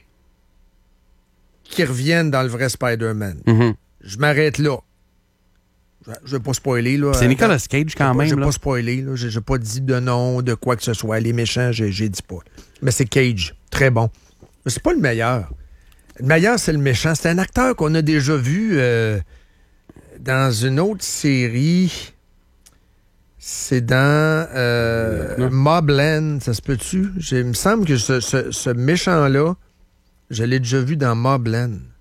qui reviennent dans le vrai Spider-Man. Mhm. Je m'arrête là. Je ne vais pas spoiler. Là. C'est Nicolas Cage quand Je même. n'ai là. pas spoilé. Je n'ai pas dit de nom, de quoi que ce soit. Les méchants, j'ai j'ai dit pas. Mais c'est Cage. Très bon. Mais c'est pas le meilleur. Le meilleur, c'est le méchant. C'est un acteur qu'on a déjà vu euh, dans une autre série, c'est dans euh, Mobland, ça se peut-tu? Il me semble que ce, ce, ce méchant-là, je l'ai déjà vu dans Mobland.